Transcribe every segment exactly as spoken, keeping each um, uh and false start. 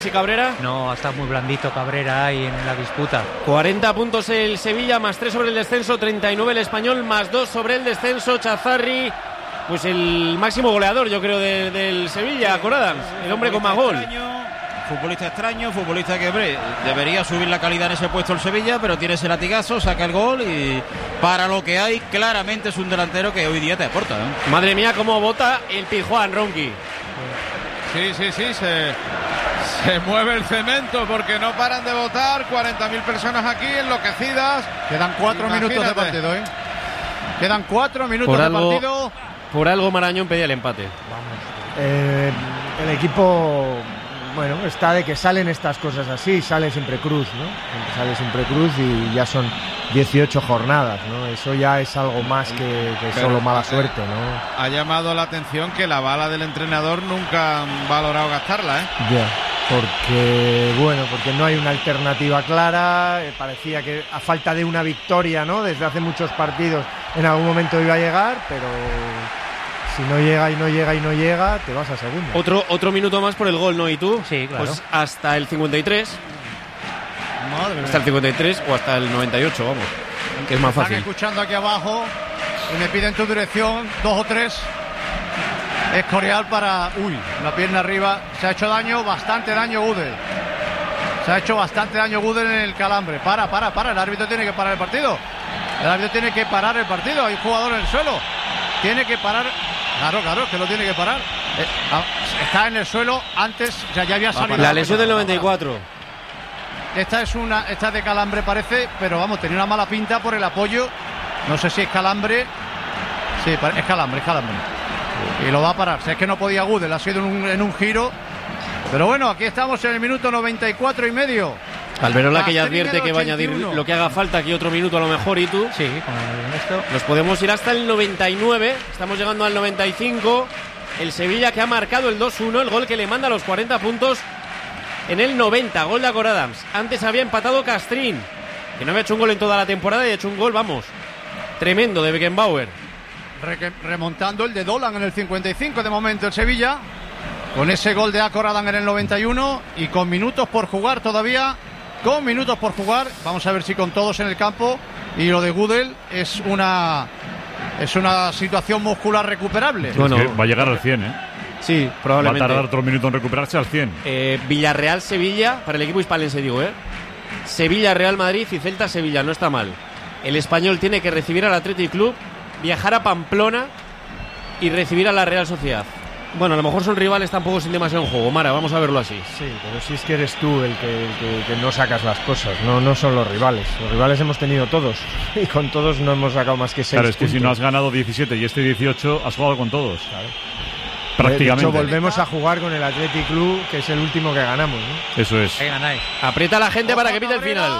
¿Y Cabrera? No, está muy blandito Cabrera ahí en la disputa. cuarenta puntos el Sevilla, más tres sobre el descenso, treinta y nueve el Español, más dos sobre el descenso. Chazarri, pues el máximo goleador, yo creo, de, del Sevilla, Corada, el hombre con más gol. Extraño, futbolista extraño, futbolista que hombre, debería subir la calidad en ese puesto el Sevilla, pero tiene ese latigazo, saca el gol y para lo que hay, claramente es un delantero que hoy día te aporta, ¿eh? Madre mía, cómo bota el Pijuán, Ronqui. Sí, sí, sí, se, se mueve el cemento porque no paran de votar. cuarenta mil personas aquí enloquecidas. Quedan cuatro Imagínate. minutos de partido, ¿eh? Quedan cuatro minutos Por de algo, partido. por algo Marañón pedía el empate. Eh, el equipo, bueno, está de que salen estas cosas así, sale siempre Cruz, ¿no? Sale siempre Cruz y ya son dieciocho jornadas, ¿no? Eso ya es algo más que, que Pero, solo mala eh, suerte, ¿no? Ha llamado la atención que la bala del entrenador nunca han valorado gastarla, ¿eh? Ya, porque, bueno, porque no hay una alternativa clara, eh, parecía que a falta de una victoria, ¿no? Desde hace muchos partidos en algún momento iba a llegar, pero si no llega y no llega y no llega, te vas a segunda. Otro, otro minuto más por el gol, ¿no? ¿Y tú? Sí, claro. Pues hasta el cincuenta y tres. Madre Hasta el mía. cincuenta y tres o hasta el noventa y ocho, vamos. Que es más Están fácil. escuchando aquí abajo y me piden tu dirección, dos o tres. Escorial para... Uy, la pierna arriba. Se ha hecho daño, bastante daño Gudel. Se ha hecho bastante daño Gudel en el calambre. Para, para, para. El árbitro tiene que parar el partido. El árbitro tiene que parar el partido. Hay un jugador en el suelo. Tiene que parar... Claro, claro, que lo tiene que parar. Eh, ah, está en el suelo antes, ya, ya había salido. La lesión del noventa y cuatro. Esta es una, esta es de calambre parece, pero vamos, tenía una mala pinta por el apoyo. No sé si es calambre. Sí, es calambre, es calambre. Y lo va a parar. Si es que no podía Gudel, ha sido en un, en un giro. Pero bueno, aquí estamos en el minuto noventa y cuatro y medio. Alberola, que ya Castrillo advierte que va a añadir ochenta y uno. lo que haga falta aquí otro minuto a lo mejor. ¿Y tú? Sí, con el esto. Nos podemos ir hasta el noventa y nueve. Estamos llegando al noventa y cinco. El Sevilla que ha marcado el dos uno, el gol que le manda los cuarenta puntos en el noventa. Gol de Acor Adams. Antes había empatado Castrín, que no había hecho un gol en toda la temporada y ha hecho un gol, vamos, tremendo de Beckenbauer. Re- remontando el de Dolan en el cincuenta y cinco de momento el Sevilla. Con ese gol de Acor Adams en el noventa y uno y con minutos por jugar todavía. Con minutos por jugar. Vamos a ver si con todos en el campo. Y lo de Gudel es una... Es una situación muscular recuperable. Bueno, Es que va a llegar al cien, ¿eh? Sí, Va a probablemente. tardar otro minuto en recuperarse al cien. Eh, Villarreal-Sevilla, para el equipo hispalense digo, ¿eh? Sevilla-Real Madrid y Celta-Sevilla, no está mal. El Español tiene que recibir al Athletic Club, viajar a Pamplona y recibir a la Real Sociedad. Bueno, a lo mejor son rivales tampoco sin demasiado en juego. Mara, vamos a verlo así. Sí, pero si es que eres tú el que, el que, que no sacas las cosas, no, no son los rivales. Los rivales hemos tenido todos y con todos no hemos sacado más que seis Claro, es que puntos. si no has ganado diecisiete y este dieciocho, has jugado con todos. Claro. Prácticamente. De hecho, volvemos a jugar con el Athletic Club, que es el último que ganamos, ¿no? Eso es. Ahí ganáis. Aprieta a la gente para que pite el final.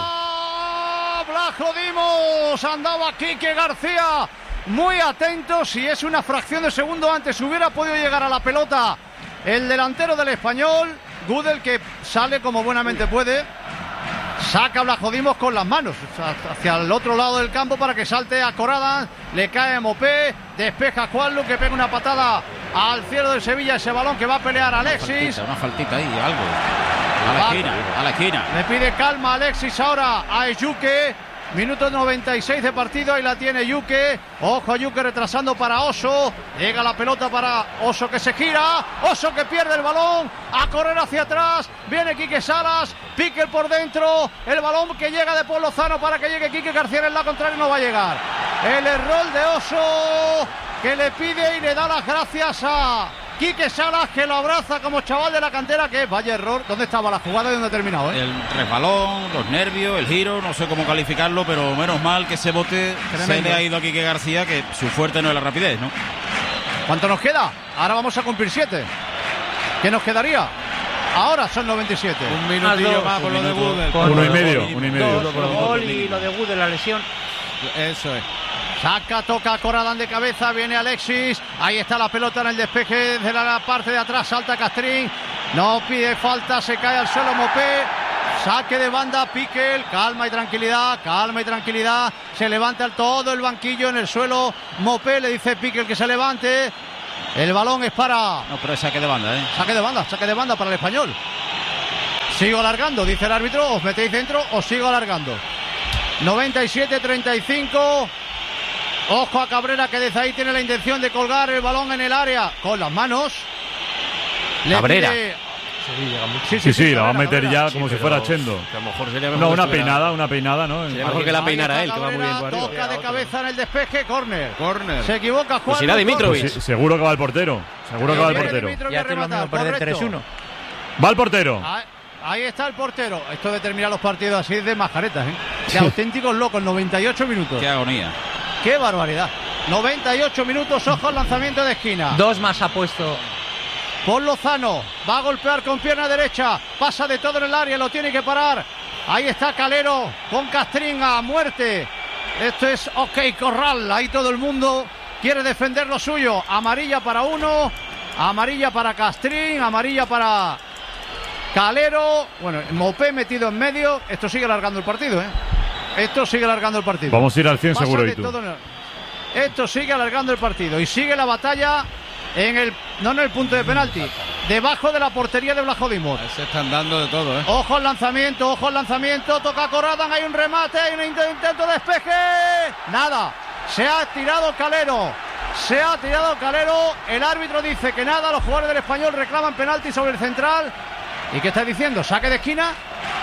Blajo Dimos, andaba Quique García muy atento. Si es una fracción de segundo antes hubiera podido llegar a la pelota el delantero del Español. Gudel, que sale como buenamente puede, saca a Blajo Dimos con las manos hacia el otro lado del campo para que salte a Corada. Le cae a Mopé, despeja a Juanlu, que pega una patada al cielo del Sevilla. Ese balón que va a pelear Alexis. Una faltita, una faltita ahí, algo. A la esquina, a la esquina. Le pide calma Alexis ahora a Yuke. Minuto noventa y seis de partido, ahí la tiene Yuke. Ojo a Yuke retrasando para Oso. Llega la pelota para Oso, que se gira. Oso que pierde el balón. A correr hacia atrás. Viene Quique Salas. Pique por dentro. El balón que llega de Paul Lozano para que llegue Quique García en el lado contrario. No va a llegar. El error de Oso, que le pide y le da las gracias a Quique Salas, que lo abraza como chaval de la cantera. Que vaya error. ¿Dónde estaba la jugada y dónde ha terminado? ¿eh? El resbalón, los nervios, el giro, no sé cómo calificarlo, pero menos mal que ese bote Tremendo. se le ha ido a Quique García, que su fuerte no es la rapidez, ¿no? ¿Cuánto nos queda? Ahora vamos a cumplir siete. ¿Qué nos quedaría? Ahora son noventa y siete. Un minutillo dos, más por un lo de minuto. Gudel. Con- Uno y medio, uno y medio. Dos, gol y lo de Gudel, la lesión. Eso es. Saca, toca Corradán de cabeza, viene Alexis. Ahí está la pelota en el despeje de la parte de atrás. Salta Castrín. No pide falta, se cae al suelo Mopé. Saque de banda, Piquel. Calma y tranquilidad, calma y tranquilidad. Se levanta el, todo el banquillo en el suelo. Mopé le dice Piquel que se levante. El balón es para... No, pero es saque de banda, ¿eh? Saque de banda, saque de banda para el Español. Sigo alargando, dice el árbitro, os metéis dentro, os sigo alargando. noventa y siete treinta y cinco. Ojo a Cabrera, que desde ahí tiene la intención de colgar el balón en el área con las manos. Le Cabrera. pide... Sí, Sí, sí, la va a Cabrera, meter Cabrera. ya como Sí, si pero fuera Chendo. A lo mejor sería mejor No, que una estuviera- peinada, una peinada, ¿no? Sería mejor que la Ahí peinara está él, que va muy bien por Cabrera, arriba. toca de cabeza en el despeje, córner. Córner. Se equivoca Juan. Pues irá Dimitrovic. Pues sí, seguro que va el portero. Seguro que va el portero. Ya te lo mismo perder tres uno. Va el portero. Ahí, ahí está el portero. Esto de terminar los partidos así es de majaretas, ¿eh? De auténticos locos, noventa y ocho minutos. Qué agonía. ¡Qué barbaridad! noventa y ocho minutos, ojo al lanzamiento de esquina. Dos más ha puesto. Por Lozano, va a golpear con pierna derecha, pasa de todo en el área, lo tiene que parar. Ahí está Calero con Castrín a muerte. Esto es OK Corral, ahí todo el mundo quiere defender lo suyo. Amarilla para uno, amarilla para Castrín, amarilla para Calero. Bueno, Mopé metido en medio. Esto sigue alargando el partido, ¿eh? Esto sigue alargando el partido. Vamos a ir al cien Pasa seguro de y tú. todo en el- Esto sigue alargando el partido y sigue la batalla en el, no en el punto de penalti, debajo de la portería de Blajodimos. Se están dando de todo, ¿eh? Ojo al lanzamiento, ojo al lanzamiento, toca Corradan, hay un remate, hay un intento de despeje. Nada, se ha tirado Calero, se ha tirado Calero, el árbitro dice que nada, los jugadores del Español reclaman penalti sobre el central. ¿Y qué está diciendo? ¿Saque de esquina?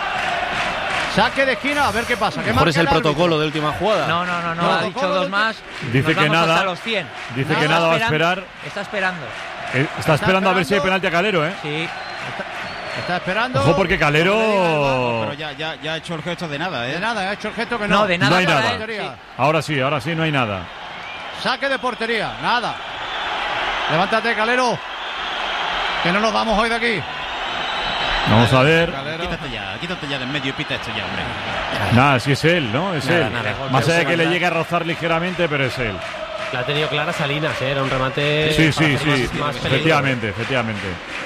Saque de esquina, a ver qué pasa. A lo ¿Qué mejor marca es el árbitro? protocolo de última jugada. No, no, no, no, No, ha dicho protocolo dos del- más. Dice Nos que vamos nada. hasta los cien. Dice Nada. que nada va a Está esperar. Está esperando. Eh, Está esperando a ver si hay esperando. penalti a Calero, ¿eh? Sí. Está esperando. Ojo porque Calero. Pero ya, ya, ya ha hecho el gesto de nada, ¿eh? De nada, ha hecho el gesto que no. No, de nada. No hay para nada. él, sí. Ahora sí, ahora sí no hay nada. Saque de portería, nada. Levántate, Calero. Que no nos vamos hoy de aquí. Vamos a ver. Calero. Quítate ya, quítate ya de en medio y pita esto ya, hombre. Nada, si es él, ¿no? Es Nada, él. nada. Más allá de que le llegue a rozar ligeramente, pero es él. La ha tenido clara Salinas, ¿eh? Era un remate. Sí, para sí, hacer sí. más- más peligro. Efectivamente, efectivamente.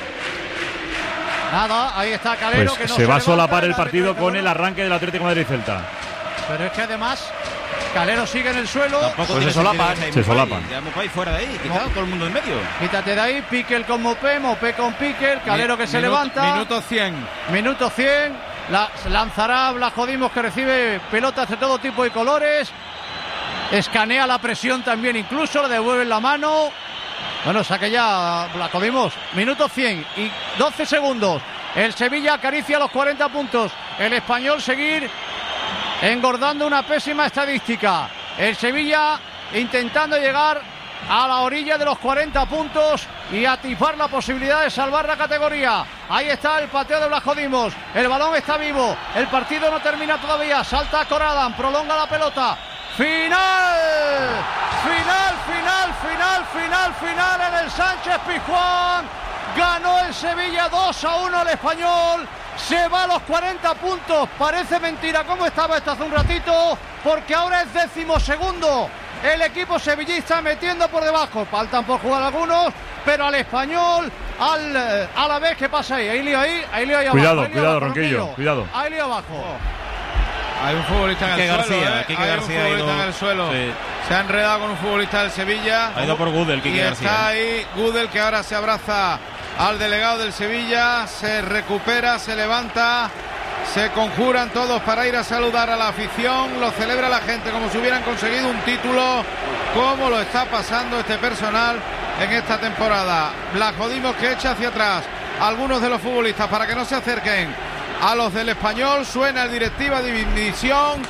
Nada, ahí está Calero. Pues que no se va a levanta, solapar el árbitro partido dice, con bueno, el arranque del Atlético de Madrid-Celta. Pero es que además, Calero sigue en el suelo. Tampoco Pues tiene se solapan. sentido que Se sea Mopay. solapan. Ya Mopay fuera de ahí, quitado todo el mundo en medio. Quítate de ahí, Piquel con Mopé, Mopé con Piquel, Calero que se Minuto- levanta. Minuto cien. Minuto cien. La, lanzará Blajodimos, que recibe pelotas de todo tipo y colores. Escanea la presión también, incluso le devuelve la mano. Bueno, saque ya Blajodimos. Minuto cien y doce segundos. El Sevilla acaricia los cuarenta puntos. El Español seguir engordando una pésima estadística. El Sevilla intentando llegar a la orilla de los cuarenta puntos y atisbar la posibilidad de salvar la categoría. Ahí está el pateo de Blajodimos. El balón está vivo. El partido no termina todavía. Salta Corradan, prolonga la pelota. Final, final, final, final, final, final en el Sánchez Pizjuán. Ganó el Sevilla dos a uno el Español. Se va a los cuarenta puntos. Parece mentira cómo estaba esto hace un ratito, porque ahora es decimosegundo. El equipo sevillista metiendo por debajo. Faltan por jugar algunos, pero al Español, al eh, a la vez, ¿qué pasa ahí? Hay lío ahí, hay lío ahí Cuidado, abajo. hay lío cuidado, abajo, Ronquillo, cuidado. Hay lío abajo. Hay un futbolista en Quique el García, suelo, ¿eh? Quique Hay García un ha futbolista ido- en el suelo. Sí. Se ha enredado con un futbolista del Sevilla. Ha ido por Gudel, Quique y García. está ahí Gudel, que ahora se abraza al delegado del Sevilla. Se recupera, se levanta. Se conjuran todos para ir a saludar a la afición. Lo celebra la gente como si hubieran conseguido un título. Cómo lo está pasando este personal en esta temporada. Blajodimos que echa hacia atrás a algunos de los futbolistas para que no se acerquen a los del Español. Suena el directiva de división.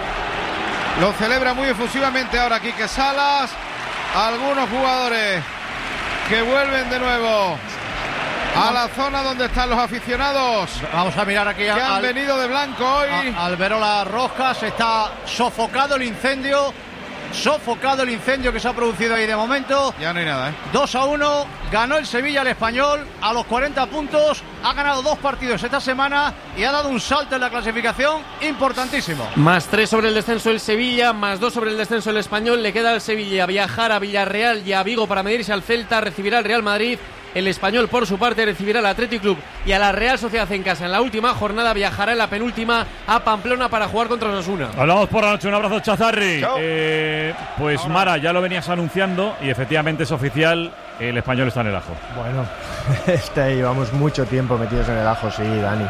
Lo celebra muy efusivamente ahora Quique Salas. Algunos jugadores que vuelven de nuevo a la zona donde están los aficionados, Vamos a mirar aquí que al, han venido de blanco hoy. a- Alberola Rojas. Está sofocado el incendio. Sofocado el incendio que se ha producido ahí de momento. Ya no hay nada, ¿eh? dos a uno, ganó el Sevilla al Español a los cuarenta puntos, ha ganado dos partidos esta semana y ha dado un salto en la clasificación importantísimo. Más tres sobre el descenso el Sevilla, más dos sobre el descenso el Español. Le queda al Sevilla viajar a Villarreal y a Vigo para medirse al Celta. Recibirá al Real Madrid. El Español, por su parte, recibirá al Athletic Club y a la Real Sociedad en casa. En la última jornada viajará en la penúltima a Pamplona para jugar contra Osasuna. Hablamos por la noche, un abrazo, Chazarri. Eh, pues Mara, ya lo venías anunciando y efectivamente es oficial, el Español está en el ajo. Bueno, este, llevamos mucho tiempo metidos en el ajo, sí, Dani.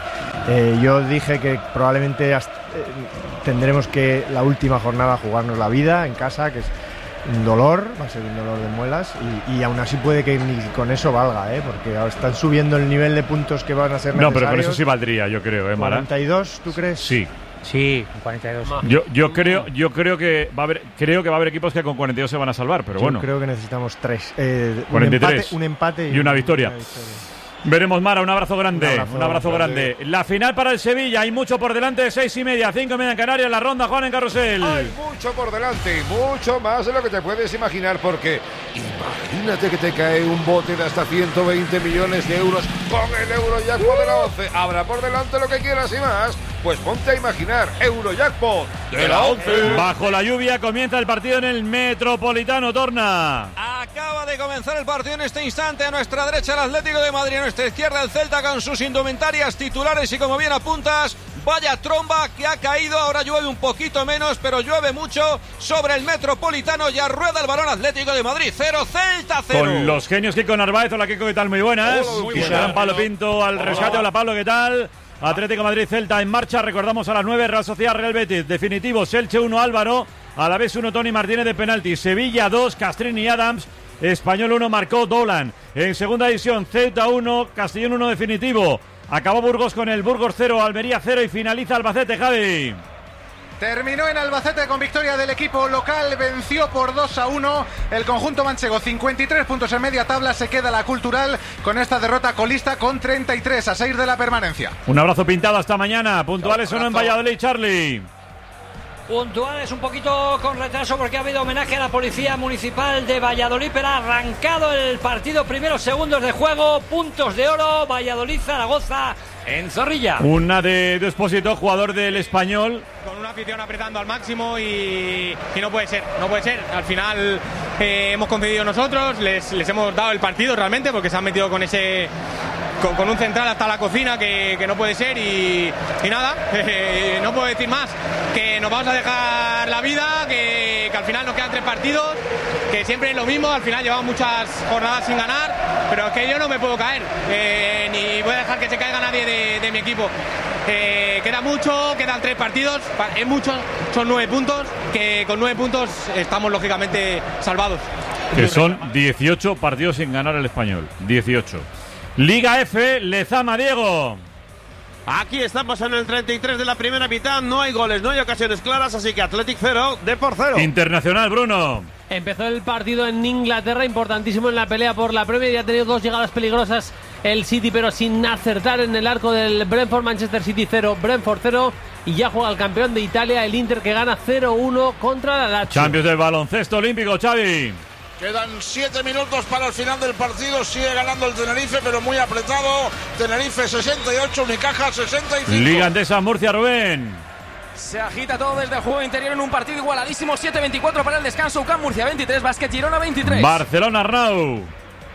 Eh, yo dije que probablemente hasta, eh, tendremos que la última jornada jugarnos la vida en casa, que es un dolor, va a ser un dolor de muelas, y, y aún así puede que ni con eso valga, ¿eh? Porque ahora están subiendo el nivel de puntos que van a ser necesarios. No, pero con eso sí valdría, yo creo, ¿eh, Mara? ¿cuarenta y dos, tú crees? Sí. Sí, cuarenta y dos. Yo, yo creo, yo creo que va a haber, creo que va a haber equipos que con cuarenta y dos se van a salvar, pero yo bueno. creo que necesitamos tres, eh, cuarenta y tres. Un empate, un empate y, y una victoria. Una victoria. Veremos, Mara, un abrazo grande. Un abrazo, Un abrazo grande. grande. La final para el Sevilla, hay mucho por delante, seis y media, cinco y media en Canarias, la ronda, Juan, en Carrusel. Hay mucho por delante y mucho más de lo que te puedes imaginar, porque imagínate que te cae un bote de hasta ciento veinte millones de euros con el Eurojackpot de la once. Habrá por delante lo que quieras y más. Pues ponte a imaginar, Eurojackpot de la once. Bajo la lluvia comienza el partido en el Metropolitano, Torna. Acaba de comenzar el partido en este instante. A nuestra derecha el Atlético de Madrid, a nuestra izquierda el Celta con sus indumentarias titulares y como bien apuntas, vaya tromba que ha caído. Ahora llueve un poquito menos, pero llueve mucho sobre el Metropolitano. Ya rueda el balón Atlético de Madrid. Cero, Celta cero. Con los genios Kiko Narváez. Hola, Kiko, ¿qué tal? Muy buenas. Hola, muy Y buenas. Gran Pablo Pinto al rescate. Hola, Pablo, ¿qué tal? Atlético Madrid Celta en marcha, recordamos a las nueve, Real Sociedad Real Betis, definitivos, Elche uno, Álvaro, a la vez uno, Tony Martínez de penalti, Sevilla dos, Castrini y Adams, Español uno, marcó Dolan, en segunda división, Ceuta uno, Castellón uno definitivo, acabó Burgos con el Burgos cero, Almería cero y finaliza Albacete, Javi. Terminó en Albacete con victoria del equipo local, venció por dos a uno el conjunto manchego, cincuenta y tres puntos en media tabla, se queda la Cultural con esta derrota colista con treinta y tres a seis de la permanencia. Un abrazo pintado hasta mañana, puntuales o no en Valladolid, Charlie. Puntuales un poquito con retraso porque ha habido homenaje a la Policía Municipal de Valladolid, pero ha arrancado el partido, primeros segundos de juego, puntos de oro, Valladolid-Zaragoza en Zorrilla. Una de Despósito, jugador del Español. Con una afición apretando al máximo y, y no puede ser, no puede ser. Al final eh, hemos concedido nosotros, les, les hemos dado el partido realmente porque se han metido con ese... Con, con un central hasta la cocina que, que no puede ser y, y nada, eh, no puedo decir más, que nos vamos a dejar la vida, que, que al final nos quedan tres partidos, que siempre es lo mismo, al final llevamos muchas jornadas sin ganar, pero es que yo no me puedo caer, eh, ni voy a dejar que se caiga nadie de, de mi equipo. Eh, queda mucho, quedan tres partidos, es mucho, son nueve puntos, que con nueve puntos estamos lógicamente salvados. Que son dieciocho partidos sin ganar el Español, dieciocho. Liga F, Lezama, Diego. Aquí estamos en el treinta y tres de la primera mitad, no hay goles, no hay ocasiones claras, así que Athletic cero, Depor cero. Internacional, Bruno. Empezó el partido en Inglaterra, importantísimo en la pelea por la Premier, y ha tenido dos llegadas peligrosas el City, pero sin acertar en el arco del Brentford. Manchester City cero, Brentford cero, y ya juega el campeón de Italia, el Inter, que gana cero uno contra la Lazio. Champions del baloncesto olímpico, Xavi. Quedan siete minutos para el final del partido. Sigue ganando el Tenerife, pero muy apretado. Tenerife sesenta y ocho, Unicaja sesenta y cinco. Liga Andesa, Murcia, Rubén. Se agita todo desde el juego interior en un partido igualadísimo. siete veinticuatro para el descanso. U C A M Murcia veintitrés, Basket Girona veintitrés. Barcelona, Arnau.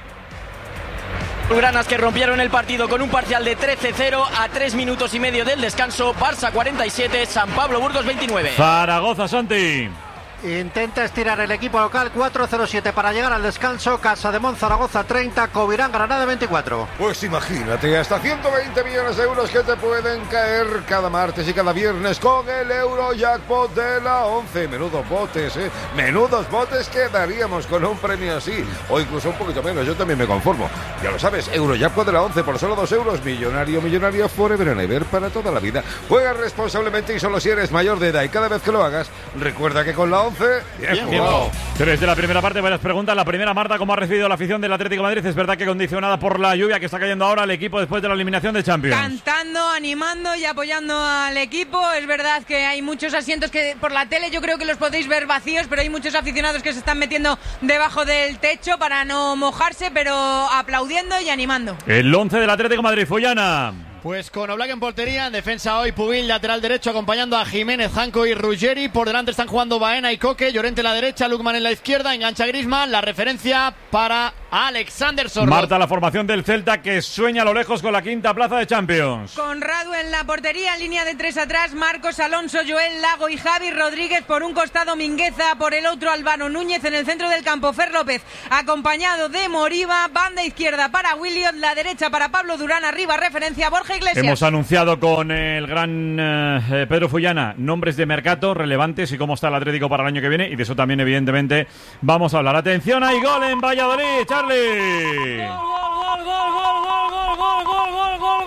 Granas que rompieron el partido con un parcial de trece cero a tres minutos y medio del descanso. Barça cuarenta y siete, San Pablo Burgos veintinueve. Zaragoza, Santi. Intenta estirar el equipo local, cuatro cero siete para llegar al descanso. Casa de Zaragoza treinta, Covirán Granada veinticuatro. Pues imagínate, hasta ciento veinte millones de euros que te pueden caer cada martes y cada viernes con el Eurojackpot de la once. Menudos botes, ¿eh? Menudos botes que daríamos con un premio así, o incluso un poquito menos, yo también me conformo. Ya lo sabes, Eurojackpot de la once por solo dos euros. Millonario, millonario, forever and ever, para toda la vida. Juega responsablemente y solo si eres mayor de edad, y cada vez que lo hagas, recuerda que con la once, bien jugado. Tres de la primera parte, varias preguntas. La primera, Marta, ¿cómo ha recibido la afición del Atlético de Madrid? Es verdad que condicionada por la lluvia que está cayendo ahora el equipo después de la eliminación de Champions. Cantando, animando y apoyando al equipo. Es verdad que hay muchos asientos que por la tele yo creo que los podéis ver vacíos, pero hay muchos aficionados que se están metiendo debajo del techo para no mojarse, pero aplaudiendo y animando. El once del Atlético de Madrid, Follana. Pues con Oblak en portería, en defensa hoy Pubil, lateral derecho, acompañando a Jiménez, Janco y Ruggeri. Por delante están jugando Baena y Coque, Llorente en la derecha, Lukman en la izquierda, engancha Griezmann. La referencia para Alexander Sorloth. Marta, la formación del Celta que sueña a lo lejos con la quinta plaza de Champions. Conrado en la portería, en línea de tres atrás, Marcos Alonso, Joel Lago y Javi Rodríguez. Por un costado Mingueza, por el otro Albano Núñez. En el centro del campo Fer López, acompañado de Moriba. Banda izquierda para Williot, la derecha para Pablo Durán. Arriba referencia Borja Iglesias. Hemos anunciado con el gran eh, Pedro Fullana nombres de mercado relevantes y cómo está el Atlético para el año que viene, y de eso también evidentemente vamos a hablar. Atención, hay gol en Valladolid, Charlie. Gol, gol, gol, gol, gol, gol, gol, gol, gol, gol,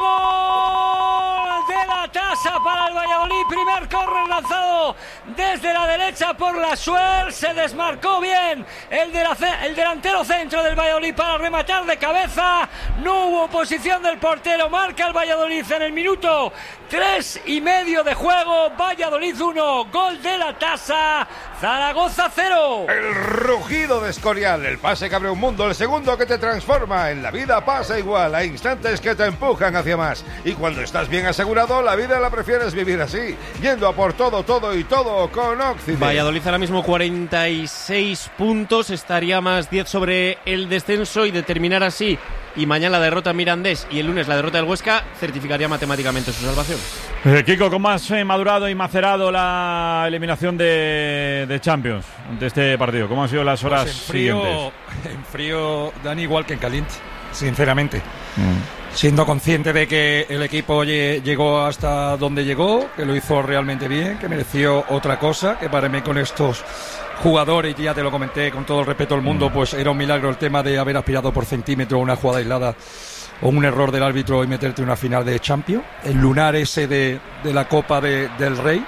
gol de la tasa para el Valladolid. Primer córner lanzado desde la derecha por la Suer. Se desmarcó bien el, de la, el delantero centro del Valladolid para rematar de cabeza. No hubo posición del portero. Marca el Valladolid en el minuto tres y medio de juego. Valladolid uno, gol de la tasa. Zaragoza cero. El rugido de Escorial, el pase que abre un mundo, el segundo que te transforma. En la vida pasa igual, hay instantes que te empujan hacia más. Y cuando estás bien asegurado, la vida la prefieres vivir así, yendo a por todo, todo y todo con Occident. Valladolid ahora mismo cuarenta y seis puntos, estaría más diez sobre el descenso, y de terminar así, y mañana la derrota en Mirandés y el lunes la derrota del Huesca, certificaría matemáticamente su salvación. Eh, Kiko, ¿cómo has eh, madurado y macerado la eliminación de, de Champions de este partido? ¿Cómo han sido las horas pues en frío, siguientes? En frío, Dani, igual que en caliente, sinceramente. Mm. Siendo consciente de que el equipo llegó hasta donde llegó, que lo hizo realmente bien, que mereció otra cosa, que para mí con estos jugadores, y ya te lo comenté con todo el respeto del mundo, pues era un milagro el tema de haber aspirado por centímetro a una jugada aislada o un error del árbitro y meterte en una final de Champions, el lunar ese de, de la Copa de, del Rey.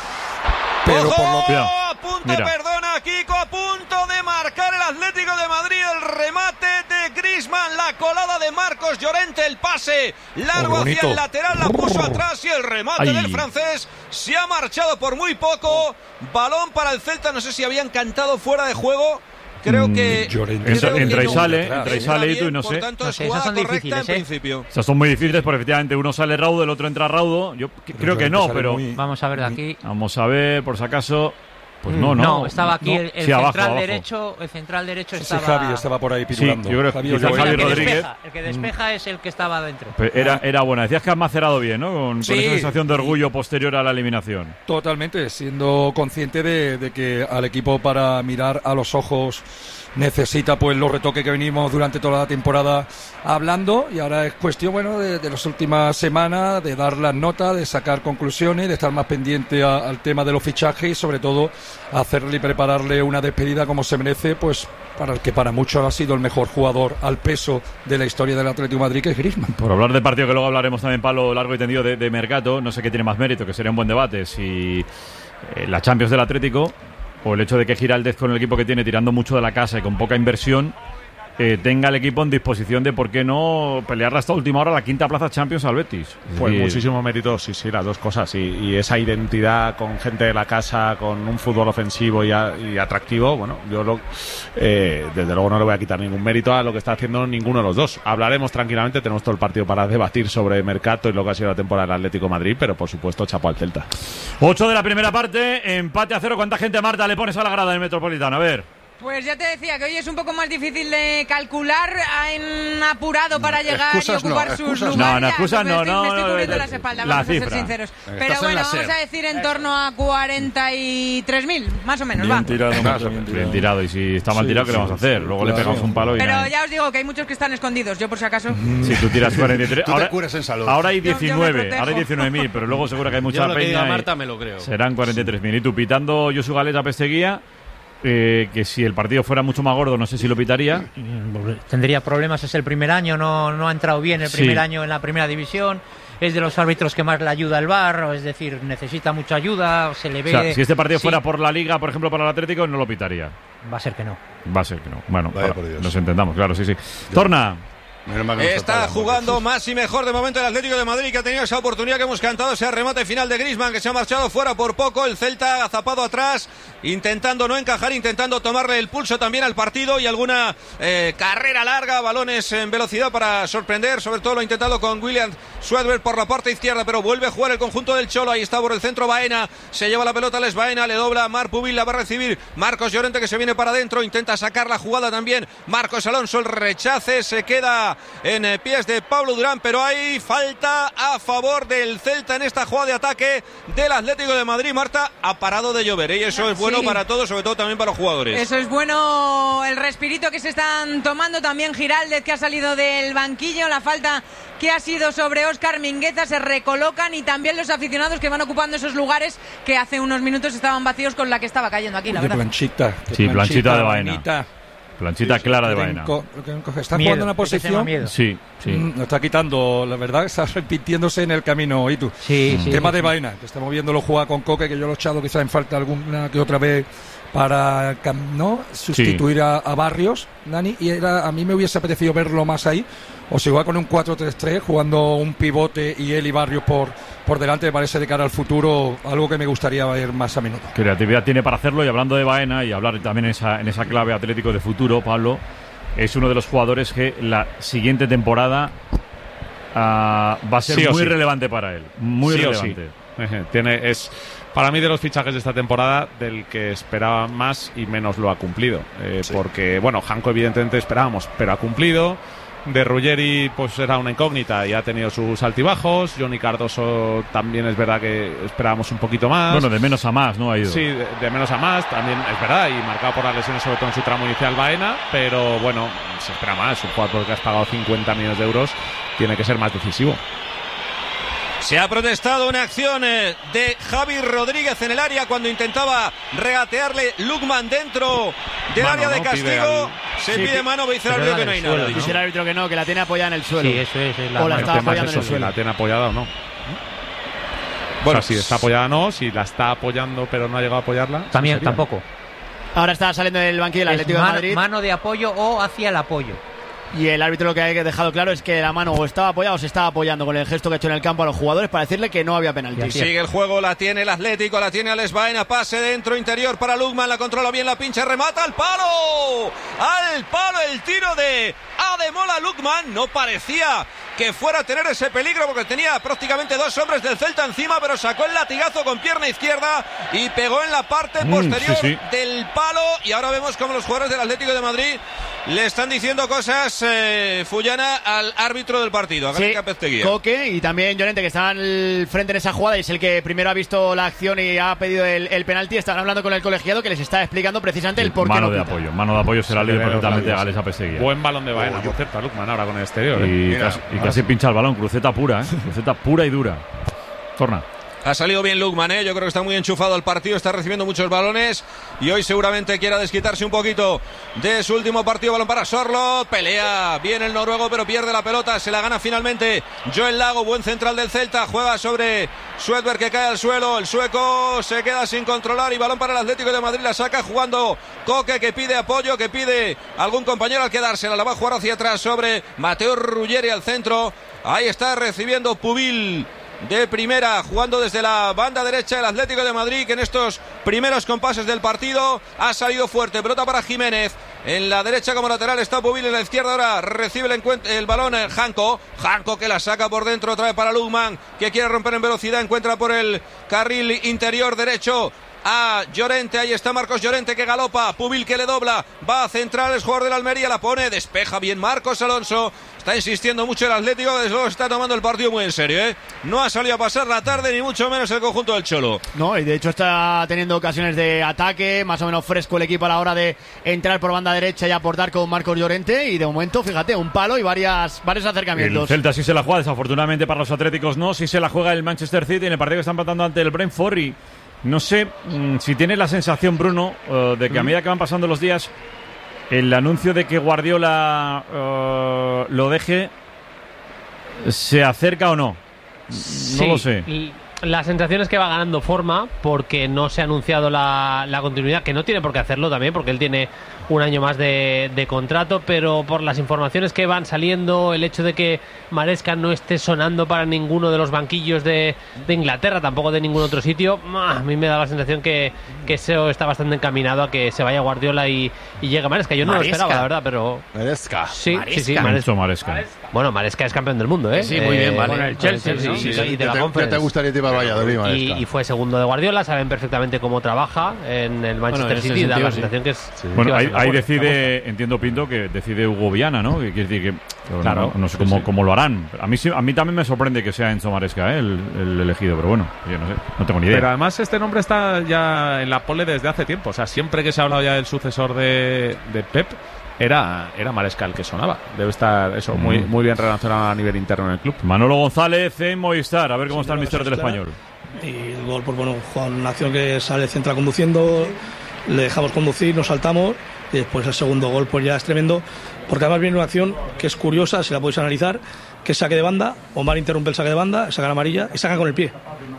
Pero por lo que... a punto, Mira. perdona, Kiko, a punto de marcar el Atlético de Madrid, el remate de Griezmann, la colada de Marcos Llorente, el pase largo hacia el lateral, la puso atrás, y el remate Ay. del francés se ha marchado por muy poco. Balón para el Celta, no sé si habían cantado fuera de juego. Creo que... Llorente. Entra, creo entra que y no. sale, entra y sale, y tú, no sé. No sé, esas son difíciles, ¿eh? Esas son muy difíciles, porque efectivamente uno sale raudo, el otro entra raudo. Yo pero creo que no, pero... Muy... Vamos a ver de aquí. Vamos a ver, por si acaso... Pues no, no. No, estaba aquí no. el, el sí, abajo, central abajo. derecho, el central derecho Ese estaba... Javi estaba por ahí pirulando. Sí, yo creo Javi, que Javi, Javi el que Rodríguez. Despeja, el que despeja es el que estaba dentro. Era, era buena. Decías que has macerado bien, ¿no? Con, sí, con esa sensación de orgullo posterior a la eliminación. Totalmente, siendo consciente de, de que al equipo, para mirar a los ojos, necesita pues los retoques que venimos durante toda la temporada hablando, y ahora es cuestión, bueno, de, de las últimas semanas, de dar las notas, de sacar conclusiones, de estar más pendiente a, al tema de los fichajes, y sobre todo hacerle y prepararle una despedida como se merece, pues para el que para muchos ha sido el mejor jugador al peso de la historia del Atlético de Madrid, que es Griezmann. Por hablar de partido, que luego hablaremos también, Pablo, largo y tendido de, de Mercato, no sé qué tiene más mérito, que sería un buen debate, si eh, la Champions del Atlético o el hecho de que Giraldez, con el equipo que tiene, tirando mucho de la casa y con poca inversión, eh, tenga el equipo en disposición de, ¿por qué no pelear hasta última hora la quinta plaza Champions al Betis? Pues y... muchísimo mérito, sí, sí, las dos cosas. Y, y esa identidad con gente de la casa, con un fútbol ofensivo y, a, y atractivo, bueno, yo lo, eh, desde luego no le voy a quitar ningún mérito a lo que está haciendo ninguno de los dos. Hablaremos tranquilamente, tenemos todo el partido para debatir sobre Mercato y lo que ha sido la temporada del Atlético de Madrid, pero por supuesto, chapo al Celta. ocho de la primera parte, empate a cero. ¿Cuánta gente, Marta, le pones a la grada del Metropolitano? A ver. Pues ya te decía que hoy es un poco más difícil de calcular, en apurado para llegar excusas y ocupar no, sus excusas lugares. No, no, excusas me no, estoy, no, me estoy no, cubriendo no, las espaldas, la vamos cifra. a ser sinceros. Estás Pero en bueno, la vamos SER. a decir en torno a cuarenta y tres mil, más o menos, Bien va. tirado, bien, Más, bien, bien tirado. Y si está mal Sí, tirado, ¿qué sí, le vamos a hacer? sí, Luego claro. le pegamos un palo y Pero nada. ya os digo que hay muchos que están escondidos, yo por si acaso. Si tú tiras cuarenta y tres. Tú te ahora, curas en salud. ahora hay Yo- yo me diecinueve, protejo. ahora hay diecinueve mil, pero luego seguro que hay mucha Yo lo que peña. diga y Marta me lo creo. Serán cuarenta y tres mil. Y tú pitando Josu Galeta Pesteguía, eh, que si el partido fuera mucho más gordo, no sé si lo pitaría. Tendría problemas, es el primer año, no, no ha entrado bien el Sí. primer año en la primera división. Es de los árbitros que más le ayuda el V A R, es decir, necesita mucha ayuda, se le O ve... sea, si este partido Sí, fuera por la Liga, por ejemplo, para el Atlético, no lo pitaría. va a ser que no. Va a ser que no. Bueno, Vaya para- por Dios. nos entendamos, claro, sí, sí. Torna. Está jugando más y mejor de momento el Atlético de Madrid, que ha tenido esa oportunidad que hemos cantado, ese remate final de Griezmann, que se ha marchado fuera por poco. El Celta agazapado atrás, intentando no encajar, intentando tomarle el pulso también al partido, y alguna eh, carrera larga, balones en velocidad para sorprender. Sobre todo lo ha intentado con William Schwedberg por la parte izquierda, pero vuelve a jugar el conjunto del Cholo. Ahí está por el centro Baena, se lleva la pelota Les Baena, le dobla Marc Pubil, la va a recibir Marcos Llorente, que se viene para adentro, intenta sacar la jugada también Marcos Alonso, el rechace se queda en pies de Pablo Durán, pero hay falta a favor del Celta en esta jugada de ataque del Atlético de Madrid. Marta, ha parado de llover, ¿eh? Y eso es bueno, sí, para todos, sobre todo también para los jugadores. Eso es bueno, el respirito que se están tomando. También Giraldez, que ha salido del banquillo. La falta que ha sido sobre Óscar Mingueza, se recolocan, y también los aficionados que van ocupando esos lugares que hace unos minutos estaban vacíos con la que estaba cayendo aquí, la de verdad. Planchita, sí, planchita de Baena. Bonita. Planchita sí, sí, clara de Baena. Está jugando una posición. Sí, sí. Lo está quitando, la verdad, está repitiéndose en el camino. ¿Y tú? Sí, sí. Tema sí, de sí. Baena, que estamos viéndolo jugar con Coque, que yo lo he echado quizá en falta alguna que otra vez para, ¿no?, sustituir sí. a, a Barrios, Dani, y era, a mí me hubiese apetecido verlo más ahí, o si juega con un cuatro tres tres, jugando un pivote y él y Barrios por, por delante, me parece de cara al futuro algo que me gustaría ver más a menudo. Creatividad tiene para hacerlo, y hablando de Baena, y hablar también en esa, en esa clave Atlético de futuro, Pablo, es uno de los jugadores que la siguiente temporada uh, va a ser sí muy sí. relevante para él, muy sí relevante. Sí. Tiene, es... Para mí, de los fichajes de esta temporada, del que esperaba más y menos lo ha cumplido. Eh, sí. Porque, bueno, Janko evidentemente esperábamos, pero ha cumplido. De Ruggeri, pues era una incógnita y ha tenido sus altibajos. Johnny Cardoso también es verdad que esperábamos un poquito más. Bueno, de menos a más, ¿no? Ha ido. Sí, de, de menos a más, también es verdad, y marcado por las lesiones, sobre todo en su tramo inicial, Baena. Pero bueno, se espera más. Un jugador que has pagado cincuenta millones de euros tiene que ser más decisivo. Se ha protestado una acción de Javi Rodríguez en el área cuando intentaba regatearle Lukman dentro del mano, área de ¿no? castigo. Al... Se sí, pide mano, dice el árbitro que no hay nada. Dice ¿no? el árbitro que no, que la tiene apoyada en el suelo. Sí, eso es. es la o la está apoyando en el suelo. La tiene apoyada o no. Bueno, o sea, si está apoyada no, si la está apoyando pero no ha llegado a apoyarla. También, tampoco. Ahora está saliendo del banquillo el Atlético mano, de Madrid. Mano de apoyo o hacia el apoyo. Y el árbitro lo que ha dejado claro es que la mano o estaba apoyada o se estaba apoyando con el gesto que ha hecho en el campo a los jugadores para decirle que no había penalti. Sigue el juego, la tiene el Atlético, la tiene Les Baena, pase dentro, interior para Lukman, la controla bien, la pincha, remata al palo. Al palo el tiro de Ademola Lukman. No parecía que fuera a tener ese peligro porque tenía prácticamente dos hombres del Celta encima, pero sacó el latigazo con pierna izquierda y pegó en la parte mm, posterior sí, sí. del palo. Y ahora vemos cómo los jugadores del Atlético de Madrid le están diciendo cosas, eh, Fullana, al árbitro del partido, a sí, Coque y también Llorente, que están al frente en esa jugada y es el que primero ha visto la acción y ha pedido el, el penalti. Están hablando con el colegiado que les está explicando precisamente el por qué mano no de pita. apoyo, mano de apoyo será libre perfectamente a Gales Apeseguía. Buen balón de Baena, por cierto, Lukman ahora con el exterior. Y, eh. casi, y casi pincha el balón, cruceta pura, ¿eh? Cruceta pura y dura. Torna. Ha salido bien Lukman, ¿eh? Yo creo que está muy enchufado al partido, está recibiendo muchos balones y hoy seguramente quiera desquitarse un poquito de su último partido. Balón para Sorloth, pelea bien el noruego pero pierde la pelota, se la gana finalmente Joel Lago, buen central del Celta, juega sobre Schwedberg que cae al suelo, el sueco se queda sin controlar y balón para el Atlético de Madrid, la saca jugando Coque que pide apoyo, que pide algún compañero al quedársela, la va a jugar hacia atrás sobre Mateo Ruggeri al centro, ahí está recibiendo Pubil de primera, jugando desde la banda derecha el Atlético de Madrid, que en estos primeros compases del partido ha salido fuerte. Pelota para Jiménez, en la derecha como lateral está Pubil, en la izquierda ahora recibe el, el balón el Janko, Janko que la saca por dentro, otra vez para Lukman, que quiere romper en velocidad, encuentra por el carril interior derecho a Llorente, ahí está Marcos Llorente que galopa, Pubil que le dobla, va a centrar el jugador de la Almería, la pone, despeja bien Marcos Alonso, está insistiendo mucho el Atlético, desde luego está tomando el partido muy en serio, ¿eh? No ha salido a pasar la tarde ni mucho menos el conjunto del Cholo. No, y de hecho está teniendo ocasiones de ataque, más o menos fresco el equipo a la hora de entrar por banda derecha y aportar con Marcos Llorente y de momento, fíjate, un palo y varias varios acercamientos. El Celta sí se la juega, desafortunadamente para los atléticos no, sí se la juega el Manchester City en el partido que están empatando ante el Brentford y no sé mmm, si tienes la sensación, Bruno, uh, de que a medida que van pasando los días, el anuncio de que Guardiola uh, lo deje se acerca o no. No sí, lo sé. la sensación es que va ganando forma porque no se ha anunciado la, la continuidad, que no tiene por qué hacerlo también, porque él tiene un año más de, de contrato, pero por las informaciones que van saliendo, el hecho de que Maresca no esté sonando para ninguno de los banquillos de, de Inglaterra, tampoco de ningún otro sitio, a mí me da la sensación que, que eso está bastante encaminado a que se vaya Guardiola y, y llegue Maresca. Yo no Maresca. lo esperaba, la verdad, pero... Maresca. Sí, Maresca. sí, sí, Maresca. Maresca. Bueno, Maresca es campeón del mundo, ¿eh? Sí, muy bien, vale. Con el Chelsea, Con el Chelsea, sí, sí, y sí. de la ¿Qué te- Conference. qué te gustaría a ti para Valladolid, Maresca? Y, y fue segundo de Guardiola, saben perfectamente cómo trabaja en el Manchester Bueno, en ese City, da la sentido, sensación sí. que es... que Bueno, va a ahí, ser ahí mejor. decide, entiendo Pinto, que decide Hugo Viana, ¿no? Que quiere decir que Claro, no, no sé sí, cómo, sí. cómo lo harán. A mí sí- a mí también me sorprende que sea Enzo Maresca, ¿eh? el, el elegido, pero bueno, yo no sé, no tengo ni idea. Pero además este nombre está ya en la pole desde hace tiempo. O sea, siempre que se ha hablado ya del sucesor de, de Pep, era, era Maresca el que sonaba. Debe estar eso muy, Mm. muy bien relacionado a nivel interno en el club. Manolo González en Movistar, a ver cómo está el la mister del cosa es Español. Y el gol, pues bueno, Juan, una acción que sale central conduciendo, le dejamos conducir, nos saltamos y después el segundo gol pues ya es tremendo, porque además viene una acción que es curiosa, si la podéis analizar, que es saque de banda, Omar interrumpe el saque de banda, saca la amarilla y saca con el pie.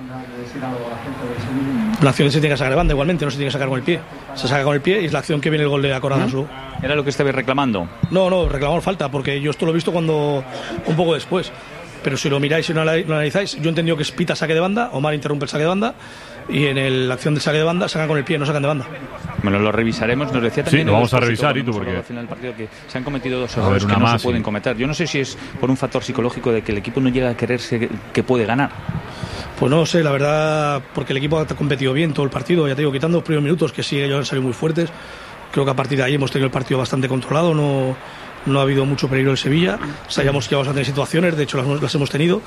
La acción se tiene que sacar de banda igualmente, no se tiene que sacar con el pie. Se saca con el pie y es la acción que viene el gol de Acoradansu. ¿Era lo que estabais reclamando? No, no, reclamamos falta, porque yo esto lo he visto cuando un poco después. Pero si lo miráis y lo anal- lo analizáis, yo he entendido que es pita saque de banda, Omar interrumpe el saque de banda y en el- la acción del saque de banda sacan con el pie, no sacan de banda. Bueno, lo revisaremos. Nos decía Sí, también lo el vamos a Expósito, revisar, cuando ¿y tú hemos por qué? hablado al final del partido, que se han cometido dos A ver, errores una que no más, se pueden sí. cometer. Yo no sé si es por un factor psicológico de que el equipo no llega a creerse que- que puede ganar. Pues no sé, la verdad, porque el equipo ha competido bien todo el partido, ya te digo, quitando los primeros minutos que sí, ellos han salido muy fuertes. Creo que a partir de ahí hemos tenido el partido bastante controlado, no, no ha habido mucho peligro en Sevilla. Sabíamos que íbamos a tener situaciones, de hecho las, las hemos tenido,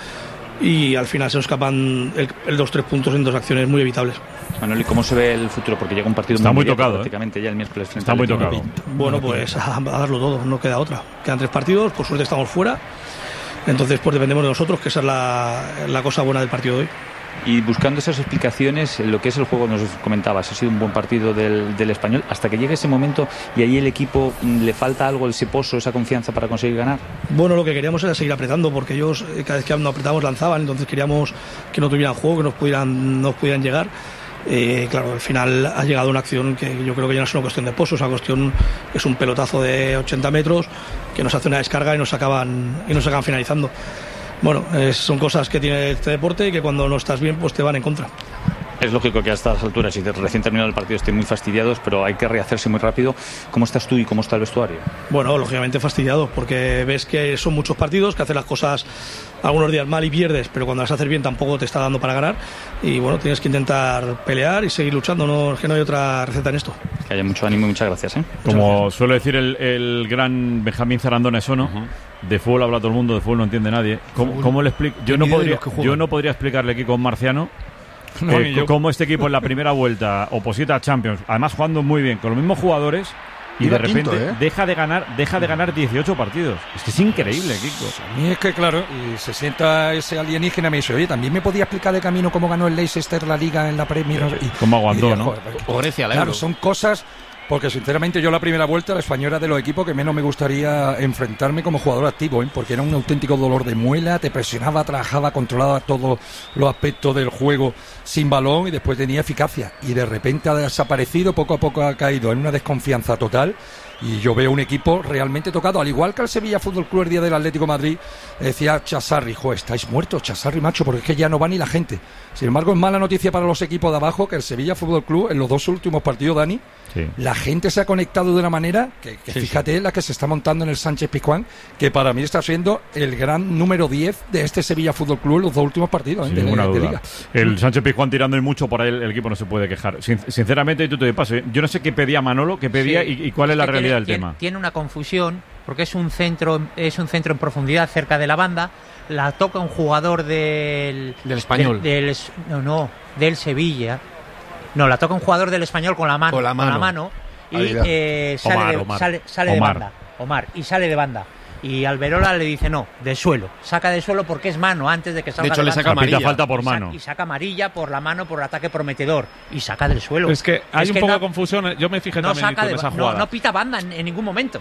y al final se nos escapan el, el dos tres puntos en dos acciones muy evitables. Manuel, ¿y cómo se ve el futuro? Porque llega un partido Está muy inmediato, tocado, ¿eh? prácticamente ya el miércoles frente Está al muy Atlético de tocado. Madrid. Bueno, pues a, a darlo todo, no queda otra. Quedan tres partidos, por suerte estamos fuera, entonces pues dependemos de nosotros, que esa es la, la cosa buena del partido de hoy. Y buscando esas explicaciones, lo que es el juego, nos comentabas, ha sido un buen partido del, del Español, hasta que llegue ese momento y ahí el equipo mm, le falta algo, ese pozo, esa confianza para conseguir ganar. Bueno, lo que queríamos era seguir apretando, porque ellos eh, cada vez que nos apretamos lanzaban, entonces queríamos que no tuvieran juego, que nos pudieran, nos pudieran llegar. Eh, claro, al final ha llegado una acción que yo creo que ya no es una cuestión de pozo, esa cuestión es un pelotazo de ochenta metros que nos hace una descarga y nos acaban, y nos acaban finalizando. Bueno, eh, son cosas que tiene este deporte y que cuando no estás bien pues te van en contra. Es lógico que a estas alturas y de recién terminado el partido estén muy fastidiados, pero hay que rehacerse muy rápido. ¿Cómo estás tú y cómo está el vestuario? Bueno, lógicamente fastidiados, porque ves que son muchos partidos, que haces las cosas algunos días mal y pierdes, pero cuando las haces bien tampoco te está dando para ganar. Y bueno, tienes que intentar pelear y seguir luchando, no, es que no hay otra receta en esto. Que haya mucho ánimo y muchas gracias. ¿eh? Como suele decir el, el gran Benjamín Zarandona Esono, de fútbol habla todo el mundo, de fútbol no entiende nadie. ¿Cómo, cómo le explico? Yo no Ni de podría, los que juegan. yo no podría explicarle aquí con Marciano No, eh, ni yo. cómo este equipo en la primera vuelta oposita a Champions, además jugando muy bien con los mismos jugadores, y Iba de repente quinto, ¿eh? deja de ganar, deja de ganar dieciocho partidos. Es que es increíble, Kiko. A mí es que, claro, y se sienta ese alienígena y me dice, oye, también me podía explicar de camino cómo ganó el Leicester la Liga en la Premier. Y, Cómo aguantó, y diría, ¿no? joder, O Grecia, la Claro, Euro. son cosas, porque sinceramente yo la primera vuelta, la española de los equipos que menos me gustaría enfrentarme como jugador activo, ¿eh? Porque era un auténtico dolor de muela, te presionaba, trabajaba, controlaba todos los aspectos del juego sin balón y después tenía eficacia. Y de repente ha desaparecido, poco a poco ha caído en una desconfianza total. Y yo veo un equipo realmente tocado, al igual que el Sevilla Fútbol Club el día del Atlético de Madrid, decía Chasarri, jo, estáis muertos, Chasarri, macho, porque es que ya no va ni la gente. Sin embargo, es mala noticia para los equipos de abajo que el Sevilla Fútbol Club, en los dos últimos partidos, Dani, Sí. la gente se ha conectado de una manera que, que Sí, fíjate la que se está montando en el Sánchez Pizjuán, que para mí está siendo el gran número diez de este Sevilla Fútbol Club en los dos últimos partidos, ¿eh? Sin de, ninguna de duda. Liga. El Sánchez Pizjuán tirando y mucho por ahí, el, el equipo no se puede quejar. Sin- sinceramente, y tú te paso, ¿eh? Yo no sé qué pedía Manolo, qué pedía Sí. y, y cuál es la que realidad tiene, del tiene- tema. Tiene una confusión porque es un centro, es un centro en profundidad cerca de la banda. La toca un jugador del Del Español. del, del- no, no, del Sevilla. No, la toca un jugador del Español con la mano, Con la mano. y Ahí da. eh, sale, Omar, de, Omar. sale, sale de Omar. banda, Omar, y sale de banda. Y Alberola le dice no, de suelo. Saca de suelo porque es mano antes de que salga De hecho, le banda. saca amarilla. Pita falta por Y sa- mano. Y saca amarilla por la mano por ataque prometedor. Y saca del suelo. Es que hay Es un que poco no- de confusión. Yo me fijé no también saca en de esa ba- jugada. no, no pita banda en, en ningún momento.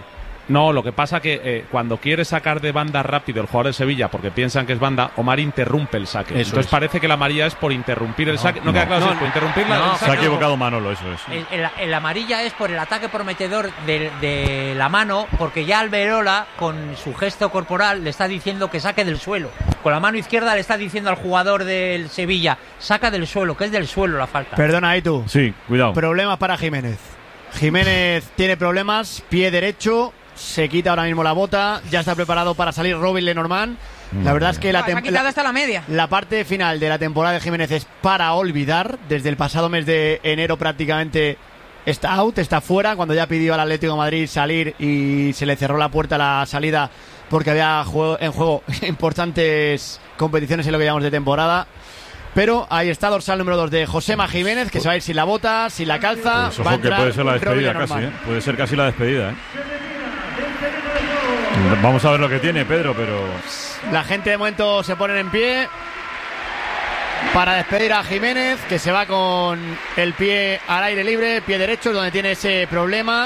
No, lo que pasa que eh, cuando quiere sacar de banda rápido el jugador de Sevilla, porque piensan que es banda, Omar interrumpe el saque. Eso Entonces es. parece que la amarilla es por interrumpir el no, saque. No, no queda claro no, si es por interrumpir no, la, no, el saque. Se ha equivocado Manolo, eso es. El, el, el amarilla es por el ataque prometedor de, de la mano, porque ya Alberola, con su gesto corporal, le está diciendo que saque del suelo. Con la mano izquierda le está diciendo al jugador del Sevilla, saca del suelo, que es del suelo la falta. Perdona, ahí tú. Sí, cuidado. Problemas para Jiménez. Jiménez tiene problemas, pie derecho, se quita ahora mismo la bota, ya está preparado para salir Robin Lenormand. La verdad es que la, se ha quitado hasta la media. La parte final de la temporada de Jiménez es para olvidar. Desde el pasado mes de enero prácticamente está out, está fuera, cuando ya pidió al Atlético de Madrid salir y se le cerró la puerta a la salida porque había juego, en juego importantes competiciones en lo que llamamos de temporada. Pero ahí está dorsal número dos de Josema Jiménez, que se va a ir sin la bota, sin la calza. Pues ojo, que puede ser la despedida casi, ¿eh? Puede ser casi la despedida, ¿eh? Vamos a ver lo que tiene Pedro, pero... La gente de momento se pone en pie para despedir a Jiménez, que se va con el pie al aire libre, pie derecho, donde tiene ese problema.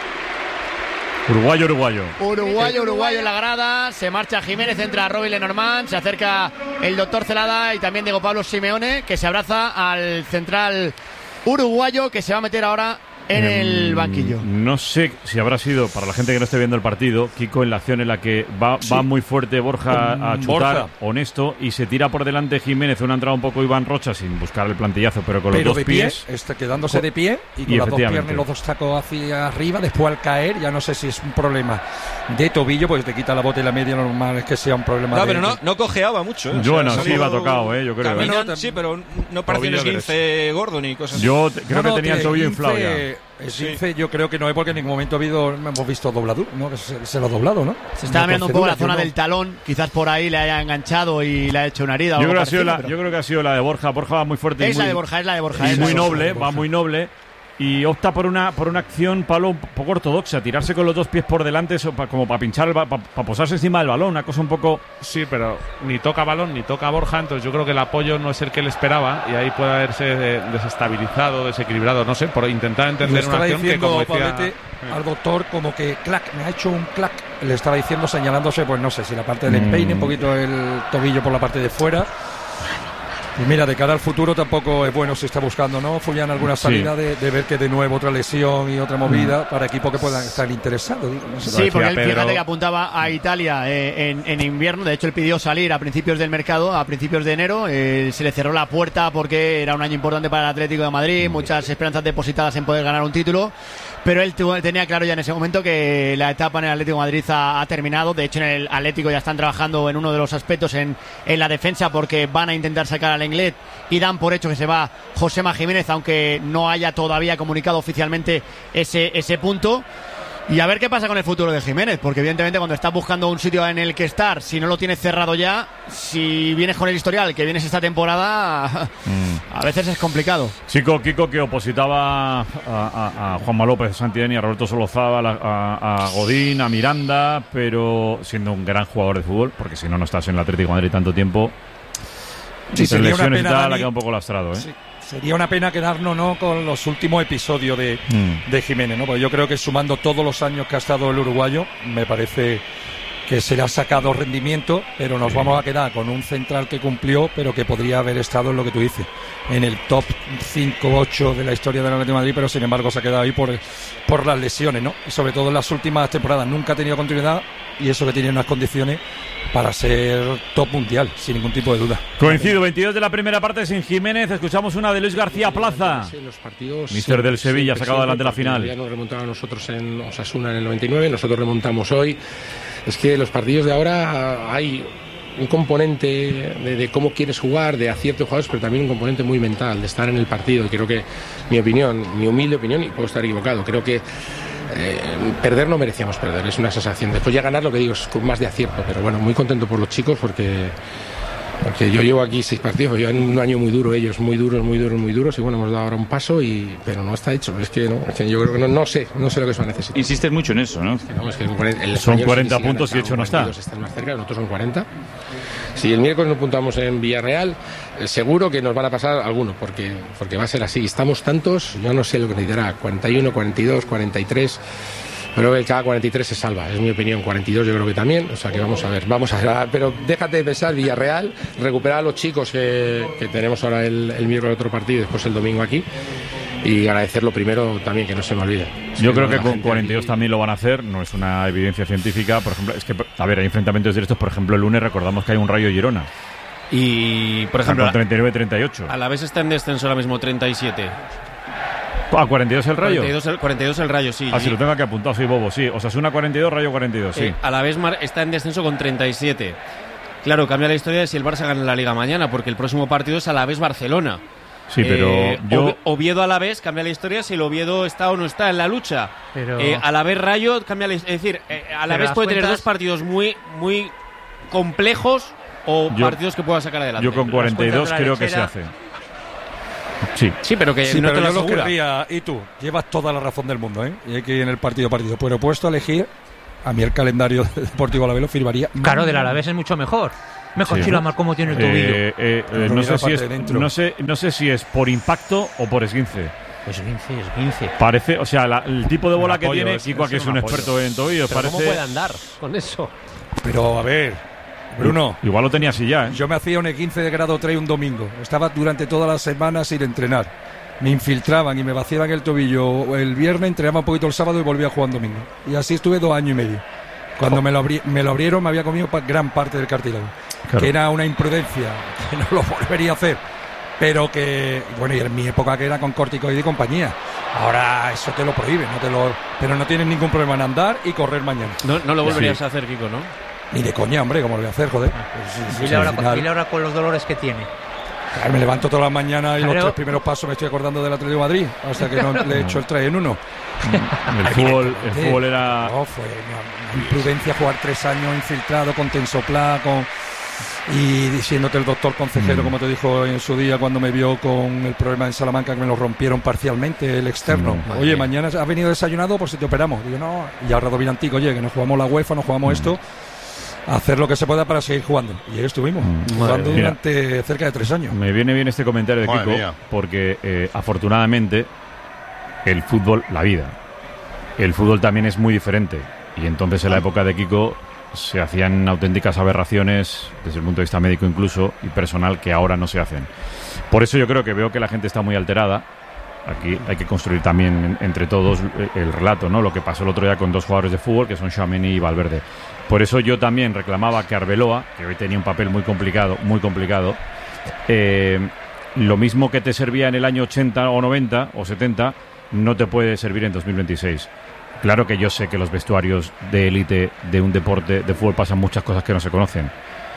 Uruguayo, uruguayo. Uruguayo, uruguayo en la grada. Se marcha Jiménez, entra Robin Lenormand, se acerca el doctor Celada y también Diego Pablo Simeone, que se abraza al central uruguayo, que se va a meter ahora en eh, el banquillo. No sé si habrá sido, para la gente que no esté viendo el partido, Kiko, en la acción en la que va, sí. va muy fuerte Borja a chutar, Borja. honesto, y se tira por delante Jiménez, una entrada un poco Iván Rocha, sin buscar el plantillazo, pero con pero los dos de pies. Pie, está quedándose de pie y con y las dos piernas y los dos tacos hacia arriba. Después al caer, ya no sé si es un problema de tobillo, pues te quita la bota y la media, normal es que sea un problema no, de... pero no, no cojeaba mucho, ¿eh? Yo, bueno, o sea, sí iba tocado, ¿eh? Yo creo. Caminan, sí, pero no parece un esguince gordo ni cosas así. Yo creo no, no, que tenía el tobillo inflado ya. Esguince, sí. Yo creo que no es porque en ningún momento ha habido, hemos visto dobladura, ¿no? Se, se lo ha doblado, ¿no? Se está mirando un poco la zona no. del talón, quizás por ahí le haya enganchado y le ha hecho una herida. Yo, o creo, parecido, la, pero... yo creo que ha sido la de Borja. Borja va muy fuerte. Es y muy, la de Borja, es la de Borja. Y es muy la noble, de Borja. va muy noble. Y opta por una por una acción, Pablo, un poco ortodoxa, tirarse con los dos pies por delante, eso, pa, como para pinchar, para pa posarse encima del balón, una cosa un poco... Sí, pero ni toca balón, ni toca Borja, entonces yo creo que el apoyo no es el que él esperaba, y ahí puede haberse desestabilizado, desequilibrado, no sé, por intentar entender una acción que, como decía... Pablete, al doctor, como que, clac, me ha hecho un clac, le estaba diciendo, señalándose, pues no sé, si la parte del empeine, mm. un poquito el tobillo por la parte de fuera... Y mira, de cara al futuro tampoco es bueno si está buscando, ¿no, Fullán, alguna salida sí. de, de ver que de nuevo otra lesión y otra movida mm. para equipos que puedan estar interesados? No sé. Sí, porque él, fíjate que apuntaba a Italia eh, en, en invierno, de hecho él pidió salir a principios del mercado, a principios de enero, eh, se le cerró la puerta porque era un año importante para el Atlético de Madrid, muchas esperanzas depositadas en poder ganar un título. Pero él tuvo, tenía claro ya en ese momento que la etapa en el Atlético de Madrid ha, ha terminado. De hecho, en el Atlético ya están trabajando en uno de los aspectos en, en la defensa, porque van a intentar sacar al Lenglet y dan por hecho que se va Josema Jiménez, aunque no haya todavía comunicado oficialmente ese, ese punto. Y a ver qué pasa con el futuro de Jiménez, porque evidentemente cuando estás buscando un sitio en el que estar, si no lo tienes cerrado ya, si vienes con el historial que vienes esta temporada, mm. a veces es complicado. Chico, Kiko, que opositaba a, a, a Juanma López Santillán y a Roberto Solozábal, a, a, a Godín, a Miranda, pero siendo un gran jugador de fútbol, porque si no, no estás en el Atlético de Madrid tanto tiempo, sí, sin lesiones y tal, ha quedado un poco lastrado, ¿eh? Sí. Sería una pena quedarnos no con los últimos episodios de, mm. de Jiménez, ¿no? Porque yo creo que sumando todos los años que ha estado el uruguayo, me parece que se le ha sacado rendimiento, pero nos vamos a quedar con un central que cumplió, pero que podría haber estado en lo que tú dices, en el top cinco ocho de la historia del Atlético de Madrid, pero sin embargo se ha quedado ahí por, por las lesiones, ¿no? Y sobre todo en las últimas temporadas nunca ha tenido continuidad, y eso que tiene unas condiciones para ser top mundial, sin ningún tipo de duda. Coincido, veintidós de la primera parte sin Jiménez. Escuchamos una de Luis García Plaza, sí, los partidos, míster del Sevilla, siempre, sacado adelante la final. Ya nos remontaron a nosotros en Osasuna en el noventa y nueve, nosotros remontamos hoy. Es que los partidos de ahora hay un componente de, de cómo quieres jugar, de acierto de jugadores, pero también un componente muy mental, de estar en el partido. Y creo que, mi opinión, mi humilde opinión, y puedo estar equivocado, creo que Eh, perder no merecíamos perder, es una sensación. Después ya ganar, lo que digo, es con más de acierto, pero bueno, muy contento por los chicos porque porque yo llevo aquí seis partidos, llevan un año muy duro, ellos muy duros, muy duros, muy duros, y bueno, hemos dado ahora un paso, y pero no está hecho, es que, no, es que yo creo que no, no sé, no sé lo que se va a necesitar. Insistes mucho en eso, ¿no? Es que no, es que el son cuarenta si puntos y hecho no está. Están más cerca, nosotros son cuarenta. Si el miércoles nos puntamos en Villarreal, eh, seguro que nos van a pasar algunos, porque, porque va a ser así. Estamos tantos, yo no sé lo que necesitará, cuarenta y uno, cuarenta y dos, cuarenta y tres. Pero el K cuarenta y tres se salva, es mi opinión. Cuarenta y dos yo creo que también, o sea que vamos a ver, vamos a ver. Pero déjate de pensar, Villarreal, recuperar a los chicos que, que tenemos ahora el, el miércoles otro partido y después el domingo aquí. Y agradecerlo primero también, que no se me olvide. Yo creo que con cuarenta y dos también lo van a hacer, no es una evidencia científica. Por ejemplo, es que, a ver, hay enfrentamientos directos, por ejemplo, el lunes recordamos que hay un Rayo Girona. Y, por ejemplo, con treinta y nueve treinta y ocho. A la vez está en descenso ahora mismo, treinta y siete. ¿A cuarenta y dos el Rayo? cuarenta y dos el, cuarenta y dos el Rayo, sí. Ah, si sí. lo tengo aquí apuntado, soy bobo, sí. O sea, es una cuarenta y dos, Rayo cuarenta y dos, sí. Eh, a la vez está en descenso con treinta y siete. Claro, cambia la historia de si el Barça gana la Liga mañana, porque el próximo partido es a la vez Barcelona. Sí, pero eh, yo... Oviedo a la vez cambia la historia si el Oviedo está o no está en la lucha. Pero... Eh, a la vez Rayo cambia la... Es decir, eh, a la pero vez puede cuentas... tener dos partidos muy, muy complejos o yo, partidos que pueda sacar adelante. Yo con cuarenta y dos creo lechera... que se hace. Sí, sí, pero que sí, no pero te lo yo lo asegura. querría, y tú, llevas toda la razón del mundo, ¿eh? Y hay que ir en el partido a partido. Pero puesto a elegir, a mí el calendario Deportivo Alavés lo firmaría. Claro, del Alavés es mucho mejor. Mejor sí. Mar cómo tiene el tobillo. Eh, eh, eh, no, sé si es, no, sé, no sé si es por impacto o por esguince. Esguince, esguince. Parece, o sea, la, el tipo de bola que apoyo, tiene, es, Kiko, es que es un, un experto en tobillos, pero parece... ¿cómo puede andar con eso? Pero, a ver, Bruno... Igual lo tenía así ya, ¿eh? Yo me hacía un esguince de grado tres un domingo. Estaba durante toda la semana sin entrenar. Me infiltraban y me vaciaban el tobillo el viernes, entrenaba un poquito el sábado y volvía a jugar domingo. Y así estuve dos años y medio. Cuando me lo, abri me lo abrieron me había comido gran parte del cartílago. Claro. Que era una imprudencia, que no lo volvería a hacer. Pero que, bueno, y en mi época que era con corticoide y compañía. Ahora eso te lo prohíbe, no te lo, pero no tienes ningún problema en andar y correr mañana. No, no lo volverías sí. a hacer, Kiko, ¿no? Ni de coña, hombre, ¿cómo lo voy a hacer, joder? Pues, sí, sí, dile, ahora, final... dile ahora con los dolores que tiene. Claro, me levanto todas las mañanas y claro. Los tres primeros pasos me estoy acordando del Atlético de Madrid, hasta que no le he hecho el tres en uno. El fútbol, el fútbol era... No, fue una, una imprudencia jugar tres años infiltrado con tensoplá, con... y diciéndote el doctor consejero, mm. como te dijo en su día cuando me vio con el problema en Salamanca, que me lo rompieron parcialmente, el externo. No, oye, mañana has venido desayunado, pues si te operamos. Digo, no, y ahora Dominantico, oye, que nos jugamos la UEFA, nos jugamos mm. esto... hacer lo que se pueda para seguir jugando. Y ahí estuvimos, mm, jugando mira, durante cerca de tres años. Me viene bien este comentario de Kiko, mía. porque eh, afortunadamente el fútbol, la vida, el fútbol también es muy diferente. Y entonces en la época de Kiko se hacían auténticas aberraciones, desde el punto de vista médico incluso, y personal, que ahora no se hacen. Por eso yo creo que veo que la gente está muy alterada. Aquí hay que construir también entre todos el relato, ¿no? Lo que pasó el otro día con dos jugadores de fútbol, que son Tchouaméni y Valverde. Por eso yo también reclamaba que Arbeloa, que hoy tenía un papel muy complicado, muy complicado, eh, lo mismo que te servía en el año ochenta o noventa o setenta, no te puede servir en dos mil veintiséis. Claro que yo sé que los vestuarios de élite de un deporte de fútbol pasan muchas cosas que no se conocen,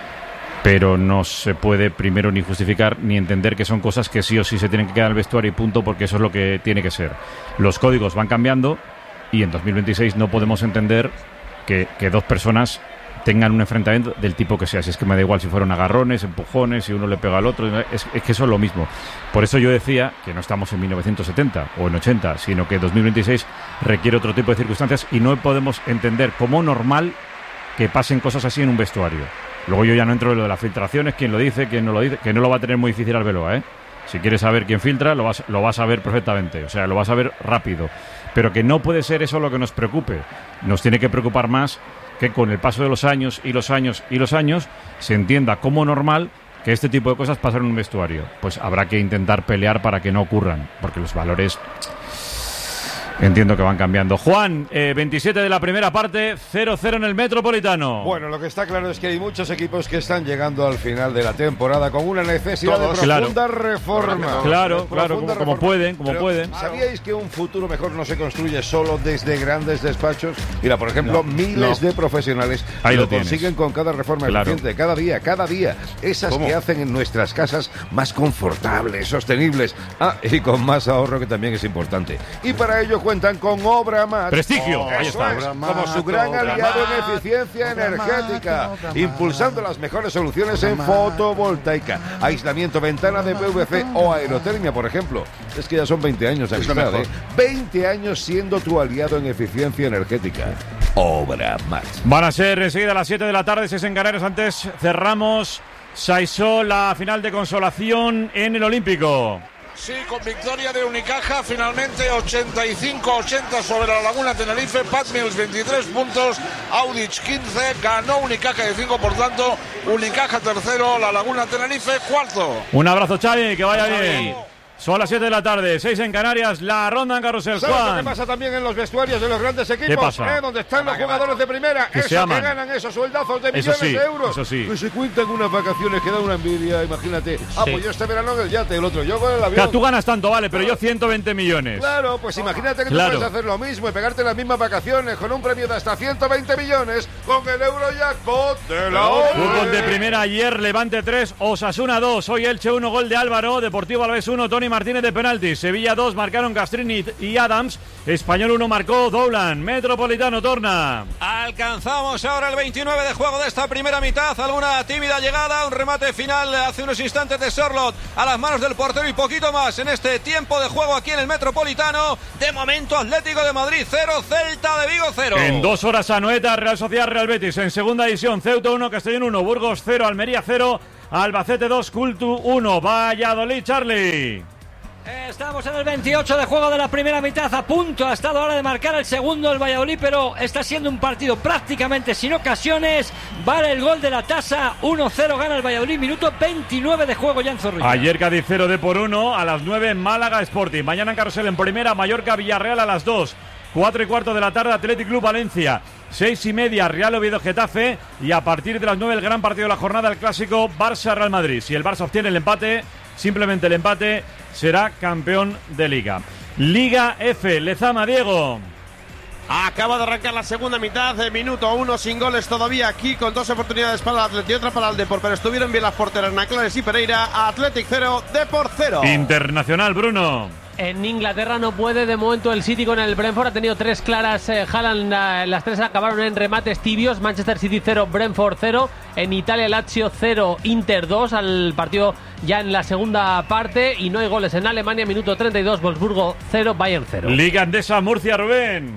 pero no se puede primero ni justificar ni entender que son cosas que sí o sí se tienen que quedar en el vestuario y punto, porque eso es lo que tiene que ser. Los códigos van cambiando y en dos mil veintiséis no podemos entender que, que dos personas tengan un enfrentamiento del tipo que sea. Si es que me da igual si fueron agarrones, empujones, si uno le pega al otro, es, es que eso es lo mismo. Por eso yo decía que no estamos en mil novecientos setenta o en ochenta, sino que dos mil veintiséis requiere otro tipo de circunstancias y no podemos entender como normal que pasen cosas así en un vestuario. Luego yo ya no entro en lo de las filtraciones, quién lo dice, quién no lo dice, que no lo va a tener muy difícil Arbeloa, ¿eh? Si quieres saber quién filtra, lo vas, lo vas a ver perfectamente, o sea, lo vas a ver rápido. Pero que no puede ser eso lo que nos preocupe. Nos tiene que preocupar más que con el paso de los años y los años y los años se entienda como normal que este tipo de cosas pasan en un vestuario. Pues habrá que intentar pelear para que no ocurran, porque los valores... entiendo que van cambiando. Juan, eh, veintisiete de la primera parte, cero cero en el Metropolitano. Bueno, lo que está claro es que hay muchos equipos que están llegando al final de la temporada con una necesidad Todos. de profunda claro. reforma. Claro, claro, como, como pueden, como Pero, pueden. ¿sabíais que un futuro mejor no se construye solo desde grandes despachos? Mira, por ejemplo, no, miles no. de profesionales Ahí lo, lo consiguen con cada reforma claro. eficiente, cada día, cada día. Esas ¿Cómo? que hacen en nuestras casas más confortables, sostenibles. Ah, y con más ahorro, que también es importante. Y para ello cuentan con Obramat. Prestigio. Oh, Ahí está. Es, como su gran Obramat, aliado en eficiencia Obramat, energética, Obramat, impulsando las mejores soluciones Obramat. en fotovoltaica, aislamiento, ventana de P V C o aerotermia, por ejemplo. Es que ya son veinte años de amistad, ¿eh? veinte años siendo tu aliado en eficiencia energética. Obramat. Van a ser enseguida a las siete de la tarde, seis en Canarias. Antes cerramos Saisó, la final de consolación en el Olímpico. Sí, con victoria de Unicaja, finalmente ochenta y cinco ochenta sobre la Laguna Tenerife. Pat Mills veintitrés puntos, Audic quince, ganó Unicaja de cinco, por tanto Unicaja tercero, la Laguna Tenerife cuarto. Un abrazo, Xavi, que vaya bien. Son las siete de la tarde, seis en Canarias, la ronda en Carrusel. ¿Sabes Juan? qué pasa también en los vestuarios de los grandes equipos? ¿Qué pasa? ¿Eh? Donde están los jugadores de primera, Que esos se que aman. ganan esos sueldazos de Eso millones sí, de euros. eso sí. Que se cuentan unas vacaciones que da una envidia, imagínate. Ah, Sí. pues yo este verano en el yate, el otro yo con el avión. Claro, tú ganas tanto, vale, pero yo ciento veinte millones. Claro, pues imagínate que Claro. tú puedes hacer lo mismo y pegarte las mismas vacaciones con un premio de hasta ciento veinte millones con el Eurojackpot de la Fútbol de once. primera ayer, Levante tres, Osasuna dos, hoy Elche uno, gol de Álvaro, Deportivo Alavés uno, Tony Martínez de penalti, Sevilla dos, marcaron Castrini y Adams, Español uno marcó Doulan, Metropolitano torna. Alcanzamos ahora el veintinueve de juego de esta primera mitad, alguna tímida llegada, un remate final hace unos instantes de Sorlot a las manos del portero y poquito más en este tiempo de juego aquí en el Metropolitano. De momento Atlético de Madrid cero, Celta de Vigo cero. En dos horas Anoeta, Real Sociedad, Real Betis, en segunda división, Ceuta uno, Castellón uno, Burgos cero, Almería cero, Albacete dos, Cultu uno, Valladolid, Charlie. Estamos en el veintiocho de juego de la primera mitad, a punto ha estado ahora de marcar el segundo el Valladolid, pero está siendo un partido prácticamente sin ocasiones. Vale el gol de la tasa, uno cero gana el Valladolid, minuto veintinueve de juego ya en Zorrilla. Ayer Cádiz cero de por uno, a las nueve Málaga Sporting, mañana en Carrusel en primera, Mallorca Villarreal a las dos, cuatro y cuarto de la tarde Athletic Club Valencia, seis y media Real Oviedo Getafe y a partir de las nueve el gran partido de la jornada, el clásico Barça Real Madrid. Si el Barça obtiene el empate, simplemente el empate, será campeón de Liga. Liga F, Lezama, Diego. Acaba de arrancar la segunda mitad, de minuto uno, sin goles todavía aquí, con dos oportunidades para el Athletic y otra para el Depor, pero estuvieron bien las porteras Naclares y Pereira. Athletic cero, Depor cero. Internacional, Bruno. En Inglaterra no puede de momento el City con el Brentford, ha tenido tres claras, eh, Haaland, eh, las tres acabaron en remates tibios. Manchester City cero, Brentford cero. En Italia Lazio cero, Inter dos, al partido ya en la segunda parte, y no hay goles. En Alemania minuto treinta y dos, Wolfsburgo cero, Bayern cero. Liga Endesa, Murcia, Rubén.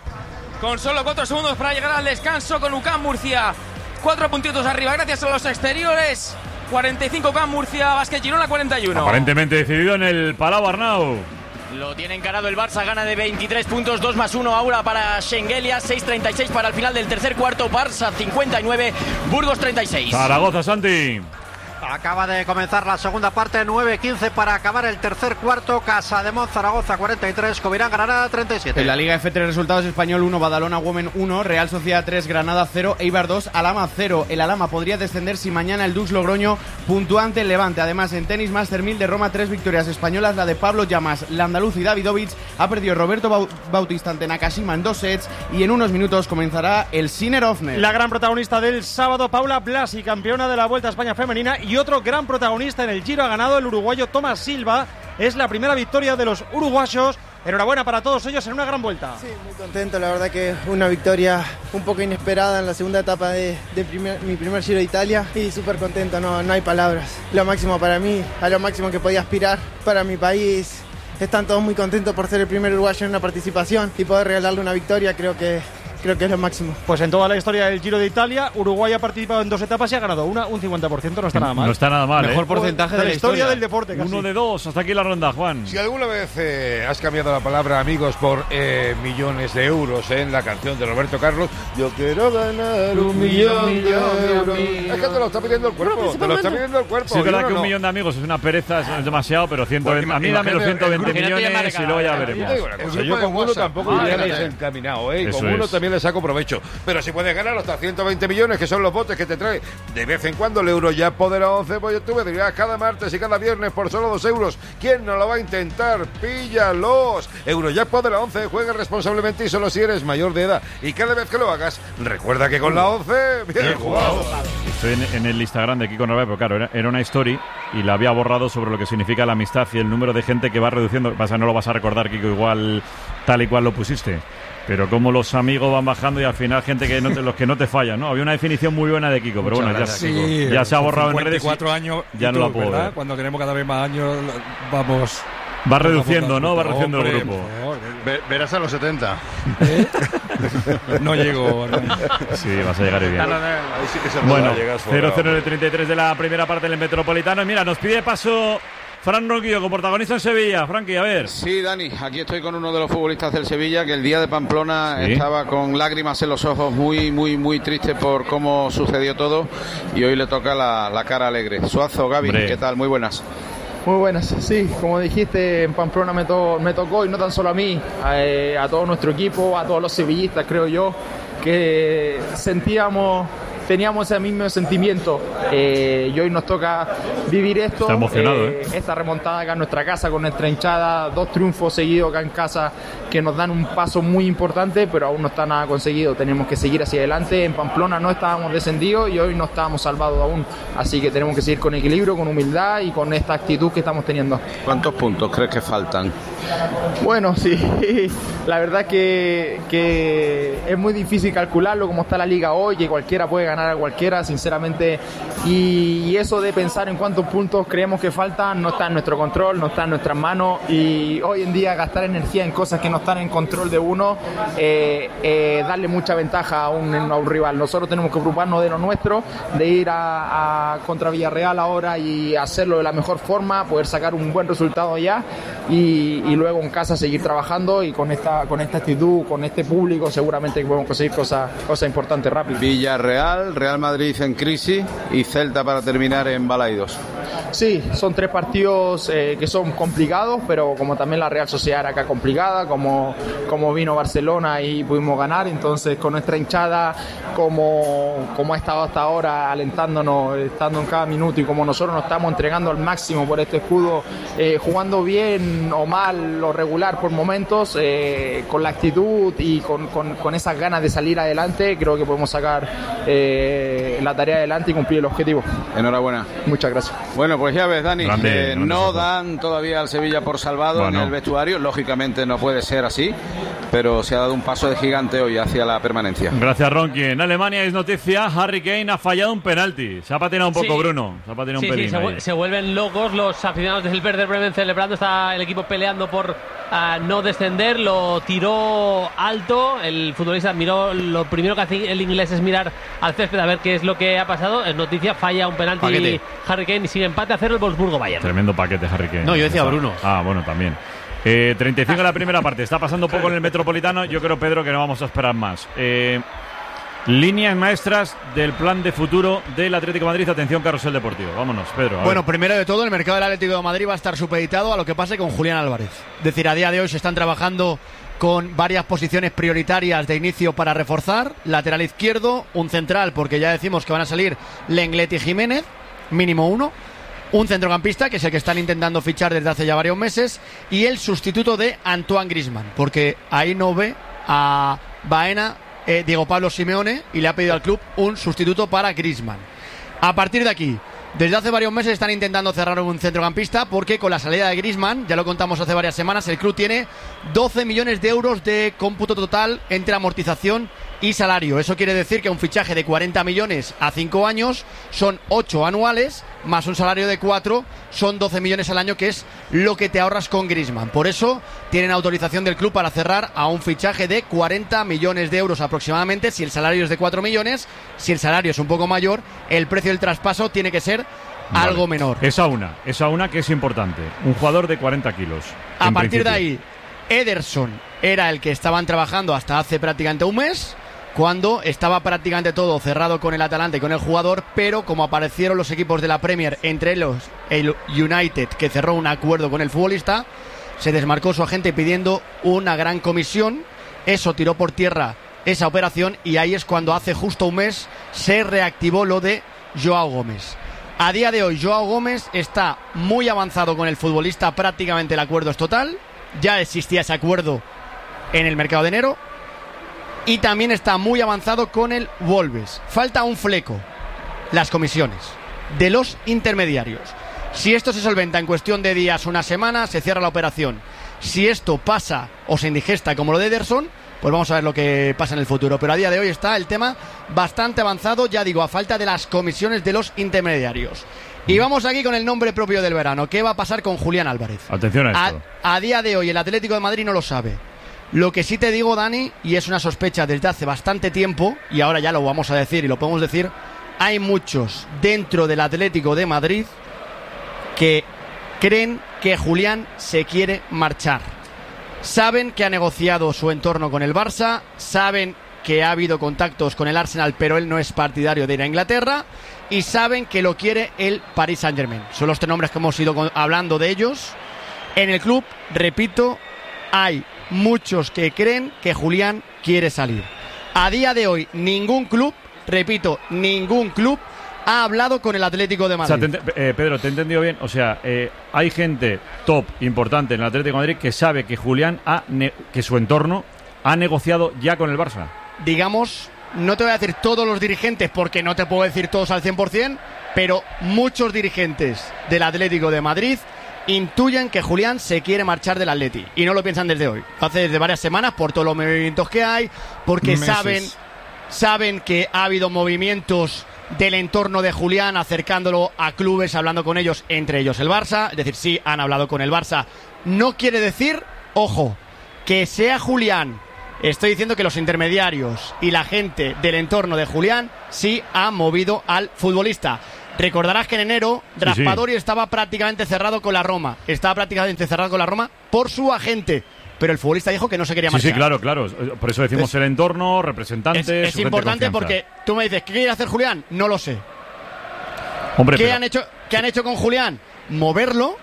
Con solo cuatro segundos para llegar al descanso, con U C A M Murcia cuatro puntitos arriba gracias a los exteriores. cuarenta y cinco U C A M Murcia, Basket Girona cuarenta y uno. Aparentemente decidido en el Palau Arnau. Lo tiene encarado el Barça, gana de veintitrés puntos, dos más uno ahora para Schengelia, seis treinta y seis para el final del tercer cuarto, Barça cincuenta y nueve, Burgos treinta y seis. Zaragoza, Santi. Acaba de comenzar la segunda parte, nueve quince para acabar el tercer cuarto. Casademont, Zaragoza cuarenta y tres, Covirán, Granada treinta y siete. En la Liga F, tres resultados: Español uno, Badalona Women uno, Real Sociedad tres, Granada cero, Eibar dos, Alhama cero. El Alhama podría descender si mañana el Dux Logroño puntúa ante el Levante. Además, en tenis, Master mil de Roma, tres victorias españolas, la de Pablo Llamas, la andaluz y Davidovich. Ha perdido Roberto Bau- Bautista ante Nakashima en dos sets, y en unos minutos comenzará el Sinner Ofner. La gran protagonista del sábado, Paula Blasi, campeona de la Vuelta a España femenina, y otro gran protagonista en el Giro ha ganado el uruguayo Tomás Silva. Es la primera victoria de los uruguayos. Enhorabuena para todos ellos en una gran vuelta. Sí, muy contento, la verdad que una victoria un poco inesperada en la segunda etapa de, de primer, mi primer Giro de Italia, y súper contento, no, no hay palabras. Lo máximo para mí, a lo máximo que podía aspirar para mi país. Están todos muy contentos por ser el primer uruguayo en una participación y poder regalarle una victoria, creo que Creo que es lo máximo. Pues en toda la historia del Giro de Italia, Uruguay ha participado en dos etapas y ha ganado una, un cincuenta por ciento, no está nada mal. No está nada mal. Mejor ¿eh? porcentaje de, de la historia, historia del deporte. Casi. Uno de dos, hasta aquí la ronda, Juan. Si alguna vez eh, has cambiado la palabra amigos por eh, millones de euros en la canción de Roberto Carlos, yo quiero ganar un millón de euros. Es que te lo está pidiendo el cuerpo, te lo está pidiendo el cuerpo. Sí, es verdad no, que un no. millón de amigos es una pereza, es demasiado, pero ciento veinte, a mí dame los ciento veinte millones y luego ya veremos. Pues yo con uno tampoco iría desencaminado, ¿eh? Con uno también le saco provecho. Pero si puedes ganar hasta ciento veinte millones, que son los botes que te trae de vez en cuando el Eurojackpot de la once, pues tú me dirías cada martes y cada viernes por solo dos euros. ¿Quién no lo va a intentar? ¡Píllalos! Eurojackpot de la once, juega responsablemente y solo si eres mayor de edad. Y cada vez que lo hagas, recuerda que con la once, bien jugado. Estoy en, en el Instagram de Kiko Narváez, pero claro, era, era una story y la había borrado sobre lo que significa la amistad y el número de gente que va reduciendo. Pasa, no lo vas a recordar, Kiko, igual tal y cual lo pusiste. Pero como los amigos van bajando y al final gente que no te, los que no te fallan, ¿no? Había una definición muy buena de Kiko, pero Muchas bueno, ya, gracias, sí, ya se ha borrado en redes. cincuenta y cuatro años, ya no tú, la puedo ¿verdad? ver. Cuando tenemos cada vez más años, vamos... Va reduciendo, ¿no? Va reduciendo Hombre, el grupo. Ver, verás a los setenta. ¿Eh? No llego. No. Sí, vas a llegar bien. Ahí sí que se bueno, llegar cero cero en el treinta y tres de la primera parte del Metropolitano. Y mira, nos pide paso Fran Ronquillo, con protagonista en Sevilla. Frankie, a ver. Sí, Dani, aquí estoy con uno de los futbolistas del Sevilla que el día de Pamplona ¿Sí? estaba con lágrimas en los ojos, muy, muy, muy triste por cómo sucedió todo, y hoy le toca la, la cara alegre. Suazo, Gaby, Hombre. ¿qué tal? Muy buenas. Muy buenas, sí, como dijiste, en Pamplona me, to- me tocó, y no tan solo a mí, a, eh, a todo nuestro equipo, a todos los sevillistas, creo yo, que sentíamos, teníamos ese mismo sentimiento, eh, y hoy nos toca vivir esto. Está emocionado, ¿eh? Esta remontada acá en nuestra casa, con nuestra hinchada, dos triunfos seguidos acá en casa, que nos dan un paso muy importante, pero aún no está nada conseguido, tenemos que seguir hacia adelante. En Pamplona no estábamos descendidos y hoy no estábamos salvados aún, así que tenemos que seguir con equilibrio, con humildad y con esta actitud que estamos teniendo. ¿Cuántos puntos crees que faltan? Bueno, sí, la verdad que, que es muy difícil calcularlo como está la liga hoy, que cualquiera puede ganar a cualquiera, sinceramente, y, y eso de pensar en cuántos puntos creemos que faltan no está en nuestro control, no está en nuestras manos, y hoy en día gastar energía en cosas que no están en control de uno, eh, eh, darle mucha ventaja a un, a un rival. Nosotros tenemos que preocuparnos de lo nuestro, de ir a, a contra Villarreal ahora y hacerlo de la mejor forma, poder sacar un buen resultado ya, y, y luego en casa seguir trabajando, y con esta, con esta actitud, con este público, seguramente que podemos conseguir cosas, cosas importantes rápido. Villarreal, Real Madrid en crisis y Celta para terminar en Balaidos. Sí, son tres partidos eh, que son complicados, pero como también la Real Sociedad era acá complicada, como, como vino Barcelona y pudimos ganar, entonces con nuestra hinchada, como, como ha estado hasta ahora alentándonos, estando en cada minuto, y como nosotros nos estamos entregando al máximo por este escudo, eh, jugando bien o mal o regular por momentos, eh, con la actitud y con, con, con esas ganas de salir adelante, creo que podemos sacar eh, la tarea adelante y cumplir el objetivo. Enhorabuena. Muchas gracias. Bueno, pues ya ves, Dani, Grande, eh, grande no Soto. dan todavía al Sevilla por salvado Bueno. en el vestuario, lógicamente no puede ser así, pero se ha dado un paso de gigante hoy hacia la permanencia. Gracias, Ronqui. En Alemania es noticia, Harry Kane ha fallado un penalti. Se ha patinado un poco, Sí. Bruno. Se ha patinado Sí, un sí, pelín se, ahí. vu- se vuelven locos los aficionados del Werder Bremen celebrando. Está el equipo peleando por ah, no descender. Lo tiró alto. El futbolista miró. Lo primero que hace el inglés es mirar al césped a ver qué es lo que ha pasado. Es noticia, falla un penalti Paquete. Harry Kane y sigue empate a cero el Wolfsburgo-Bayern. Tremendo paquete, Harry Kane. No, yo decía Está- Bruno. Ah, bueno, también. Eh, treinta y cinco en la primera parte. Está pasando poco en el Metropolitano. Yo creo, Pedro, que no vamos a esperar más. Eh, líneas maestras del plan de futuro del Atlético de Madrid. Atención, Carrusel Deportivo. Vámonos, Pedro. a Bueno, ver. primero de todo, el mercado del Atlético de Madrid va a estar supeditado a lo que pase con Julián Álvarez. Es decir, a día de hoy se están trabajando con varias posiciones prioritarias de inicio para reforzar. Lateral izquierdo, un central, porque ya decimos que van a salir Lenglet y Jiménez, mínimo uno. Un centrocampista, que es el que están intentando fichar desde hace ya varios meses. Y el sustituto de Antoine Griezmann, porque ahí no ve a Baena eh, Diego Pablo Simeone, y le ha pedido al club un sustituto para Griezmann. A partir de aquí, desde hace varios meses están intentando cerrar un centrocampista, porque con la salida de Griezmann, ya lo contamos hace varias semanas, el club tiene doce millones de euros de cómputo total entre amortización y salario. Eso quiere decir que un fichaje de cuarenta millones a cinco años son ocho anuales, más un salario de cuatro, son doce millones al año, que es lo que te ahorras con Griezmann. Por eso tienen autorización del club para cerrar a un fichaje de cuarenta millones de euros aproximadamente. Si el salario es de cuatro millones, si el salario es un poco mayor, el precio del traspaso tiene que ser Vale. algo menor. Esa una. Esa una que es importante. Un jugador de cuarenta kilos. A en partir de principio. ahí, Ederson era el que estaban trabajando hasta hace prácticamente un mes, cuando estaba prácticamente todo cerrado con el Atalanta y con el jugador, pero como aparecieron los equipos de la Premier, entre ellos el United, que cerró un acuerdo con el futbolista, se desmarcó su agente pidiendo una gran comisión. Eso tiró por tierra esa operación, y ahí es cuando hace justo un mes se reactivó lo de Joao Gómez. A día de hoy, Joao Gómez está muy avanzado con el futbolista, prácticamente el acuerdo es total. Ya existía ese acuerdo en el mercado de enero, y también está muy avanzado con el Wolves. Falta un fleco: las comisiones de los intermediarios. Si esto se solventa en cuestión de días, una semana, se cierra la operación. Si esto pasa o se indigesta como lo de Ederson, pues vamos a ver lo que pasa en el futuro. Pero a día de hoy está el tema bastante avanzado, ya digo, a falta de las comisiones de los intermediarios. Y vamos aquí con el nombre propio del verano. ¿Qué va a pasar con Julián Álvarez? Atención a esto. A, a día de hoy el Atlético de Madrid no lo sabe. Lo que sí te digo, Dani, y es una sospecha desde hace bastante tiempo, y ahora ya lo vamos a decir y lo podemos decir, hay muchos dentro del Atlético de Madrid que creen que Julián se quiere marchar. Saben que ha negociado su entorno con el Barça, saben que ha habido contactos con el Arsenal, pero él no es partidario de ir a Inglaterra, y saben que lo quiere el Paris Saint-Germain. Son los tres nombres que hemos ido hablando de ellos. En el club, repito, hay muchos que creen que Julián quiere salir. A día de hoy, ningún club, repito, ningún club ha hablado con el Atlético de Madrid. O sea, te, eh, Pedro, ¿te he entendido bien? O sea, eh, hay gente top, importante en el Atlético de Madrid que sabe que Julián, ha ne- que su entorno ha negociado ya con el Barça. Digamos, no te voy a decir todos los dirigentes porque no te puedo decir todos al cien por ciento, pero muchos dirigentes del Atlético de Madrid intuyen que Julián se quiere marchar del Atleti y no lo piensan desde hoy. Lo hace desde varias semanas por todos los movimientos que hay, porque Meses. saben saben que ha habido movimientos del entorno de Julián acercándolo a clubes, hablando con ellos, entre ellos el Barça. Es decir, sí han hablado con el Barça. No quiere decir, ojo, que sea Julián. Estoy diciendo que los intermediarios y la gente del entorno de Julián sí han movido al futbolista. Recordarás que en enero Raspadori sí, sí. estaba prácticamente cerrado con la Roma. Estaba prácticamente cerrado con la Roma por su agente. Pero el futbolista dijo que no se quería marchar. Sí, sí, claro, claro. Por eso decimos es, el entorno, representantes. Es, es importante porque tú me dices, ¿qué quiere hacer Julián? No lo sé. Hombre, ¿Qué, pero... han hecho, ¿Qué han hecho con Julián? Moverlo.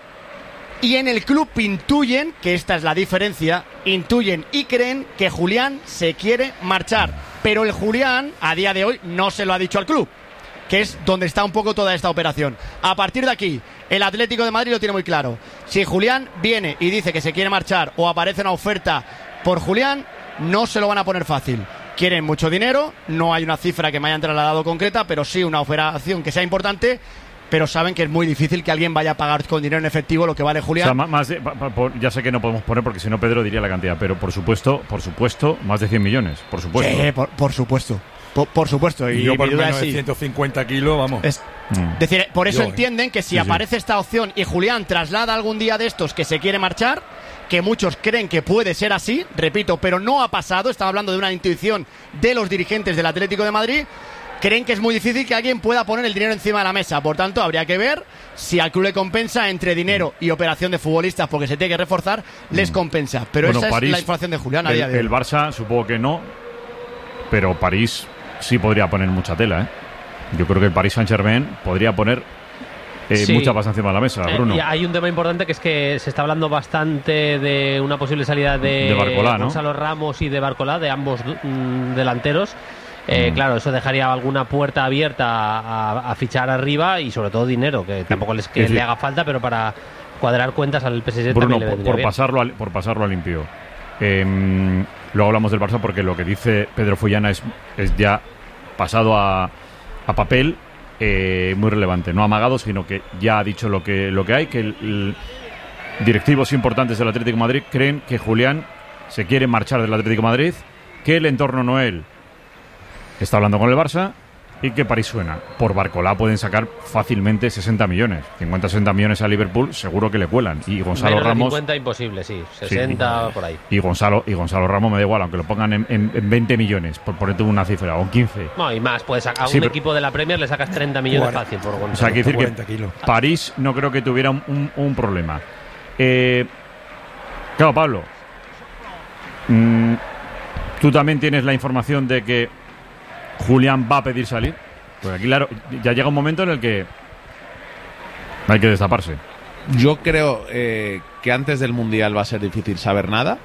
Y en el club intuyen, que esta es la diferencia, intuyen y creen que Julián se quiere marchar. Pero el Julián, a día de hoy, no se lo ha dicho al club, que es donde está un poco toda esta operación. A partir de aquí, el Atlético de Madrid lo tiene muy claro. Si Julián viene y dice que se quiere marchar o aparece una oferta por Julián, no se lo van a poner fácil. Quieren mucho dinero, no hay una cifra que me hayan trasladado concreta, pero sí una operación que sea importante, pero saben que es muy difícil que alguien vaya a pagar con dinero en efectivo lo que vale Julián. O sea, más de, ya sé que no podemos poner porque si no Pedro diría la cantidad, pero por supuesto, por supuesto, más de cien millones, por supuesto. Sí, por, por supuesto. Por, por supuesto. Y, y yo por mi duda menos es de sí. ciento cincuenta kilos, vamos. Es mm. decir, por eso yo, entienden que si sí, aparece sí. esta opción y Julián traslada algún día de estos que se quiere marchar, que muchos creen que puede ser así, repito, pero no ha pasado, estaba hablando de una intuición de los dirigentes del Atlético de Madrid, creen que es muy difícil que alguien pueda poner el dinero encima de la mesa. Por tanto, habría que ver si al club le compensa entre dinero y operación de futbolistas, porque se tiene que reforzar, les compensa. Pero bueno, esa París, es la información de Julián a el, día de hoy. El Barça supongo que no, pero París sí podría poner mucha tela, ¿eh? Yo creo que el Paris Saint-Germain podría poner eh, sí. mucha pasta encima de la mesa, Bruno. Eh, y hay un tema importante que es que se está hablando bastante de una posible salida de, de Barcolá, ¿no? Gonzalo Ramos y de Barcolá, de ambos mm, delanteros. Eh, mm. Claro, eso dejaría alguna puerta abierta a, a, a fichar arriba y sobre todo dinero, que tampoco les, que le haga falta, pero para cuadrar cuentas al P S G Bruno, también le por, por bien. pasarlo al, por pasarlo a limpio. Eh, luego hablamos del Barça porque lo que dice Pedro Fullana es, es ya pasado a, a papel, eh, muy relevante, no amagado, sino que ya ha dicho lo que, lo que hay, que el, el directivos importantes del Atlético de Madrid creen que Julián se quiere marchar del Atlético de Madrid, que el entorno Noel está hablando con el Barça y que París suena. Por Barcolá pueden sacar fácilmente sesenta millones. cincuenta, sesenta millones a Liverpool seguro que le cuelan. Y Gonzalo Menos de Ramos... cincuenta imposible, sí. sesenta sí, por ahí. Y Gonzalo, y Gonzalo Ramos me da igual, aunque lo pongan en, en, en veinte millones, por ponerte una cifra, o en quince. No, y más. Puedes sacar a sí, un pero... equipo de la Premier le sacas treinta millones cuarenta. Fácil por Gonzalo. O sea, hay que decir que kilos. París no creo que tuviera un, un, un problema. Eh, claro, Pablo. Mmm, tú también tienes la información de que Julián va a pedir salir. Pues aquí, claro, ya llega un momento en el que hay que destaparse. Yo creo eh, que antes del Mundial va a ser difícil saber nada.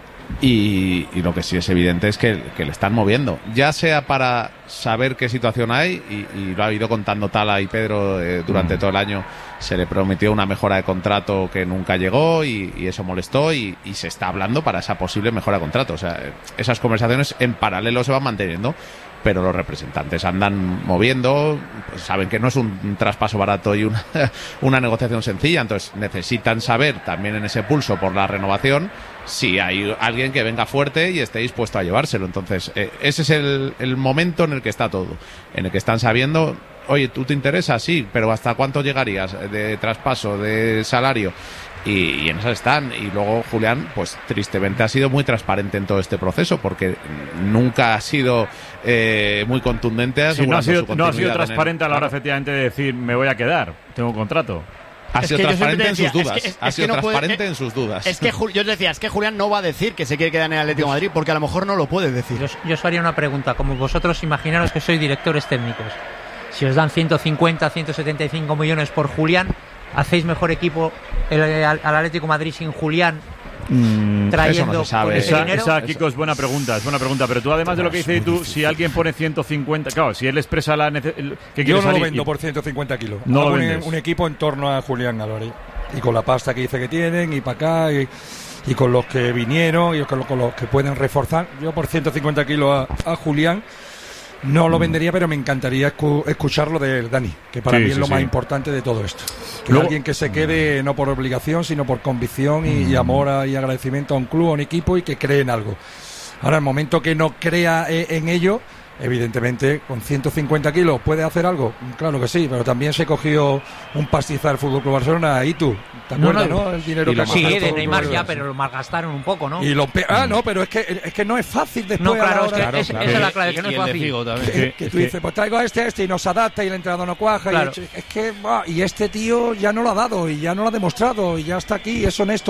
Y, y lo que sí es evidente es que, que le están moviendo. Ya sea para saber qué situación hay, y, y lo ha ido contando Tala y Pedro eh, durante mm. todo el año. Se le prometió una mejora de contrato que nunca llegó y, y eso molestó y, y se está hablando para esa posible mejora de contrato. O sea, esas conversaciones en paralelo se van manteniendo, pero los representantes andan moviendo, pues saben que no es un, un traspaso barato y una, una negociación sencilla, entonces necesitan saber también en ese pulso por la renovación si hay alguien que venga fuerte y esté dispuesto a llevárselo. Entonces eh, ese es el, el momento en el que está todo, en el que están sabiendo, oye, ¿tú te interesa? Sí, pero ¿hasta cuánto llegarías de traspaso, de salario? Y, y en esas están. Y luego Julián, pues tristemente ha sido muy transparente en todo este proceso, porque nunca ha sido eh, muy contundente. Sí, no ha sido, no ha sido transparente a la hora efectivamente de decir me voy a quedar, tengo un contrato. Ha sido que yo siempre transparente te en decía, sus dudas. es que- es- ha es que sido no puede- transparente eh, en sus dudas. Es que Jul- yo os decía, es que Julián no va a decir que se quiere quedar en el Atlético de Madrid porque a lo mejor no lo puede decir. Yo, yo os haría una pregunta, como vosotros imaginaros que sois directores técnicos. Si os dan ciento cincuenta, ciento setenta y cinco millones por Julián, ¿hacéis mejor equipo el, al, al Atlético de Madrid sin Julián? Mm, trayendo con ese Esa, dinero? esa, Kiko, es buena pregunta, es buena pregunta. Pero tú, además de lo que dices tú, si alguien pone ciento cincuenta, claro, si él expresa la nece- el- que quiere Yo no salir lo vendo y- por ciento cincuenta kilos. No lo Hago un, vendes. un equipo en torno a Julián Álvarez. Y con la pasta que dice que tienen, y para acá, y, y con los que vinieron, y con, lo- con los que pueden reforzar. Yo por ciento cincuenta kilos a, a Julián no lo vendería, pero me encantaría escu- escucharlo de Dani, que para Sí, mí es sí, lo sí. más importante de todo esto. Que Luego- alguien que se quede no por obligación, sino por convicción y, y amor a- y agradecimiento a un club, a un equipo y que cree en algo. Ahora, el momento que no crea eh, en ello, evidentemente, con ciento cincuenta kilos, ¿puede hacer algo? Claro que sí, pero también se cogió un pastizal Fútbol Club Barcelona y tú, ¿te No, acuerdas, no, no? El dinero y que lo- sí, gastó el de Fútbol Club Neymar ya, Barcelona. pero lo malgastaron un poco, ¿no? Y lo pe- ah, no, pero es que, es que no es fácil después. No, a la claro, es hora- que es- esa es la clave, que no es fácil. Que, que tú dices, pues traigo a este, a este y nos adapta y el entrenador no cuaja. Claro. Y es que, buah, y este tío ya no lo ha dado y ya no lo ha demostrado y ya está aquí, es honesto.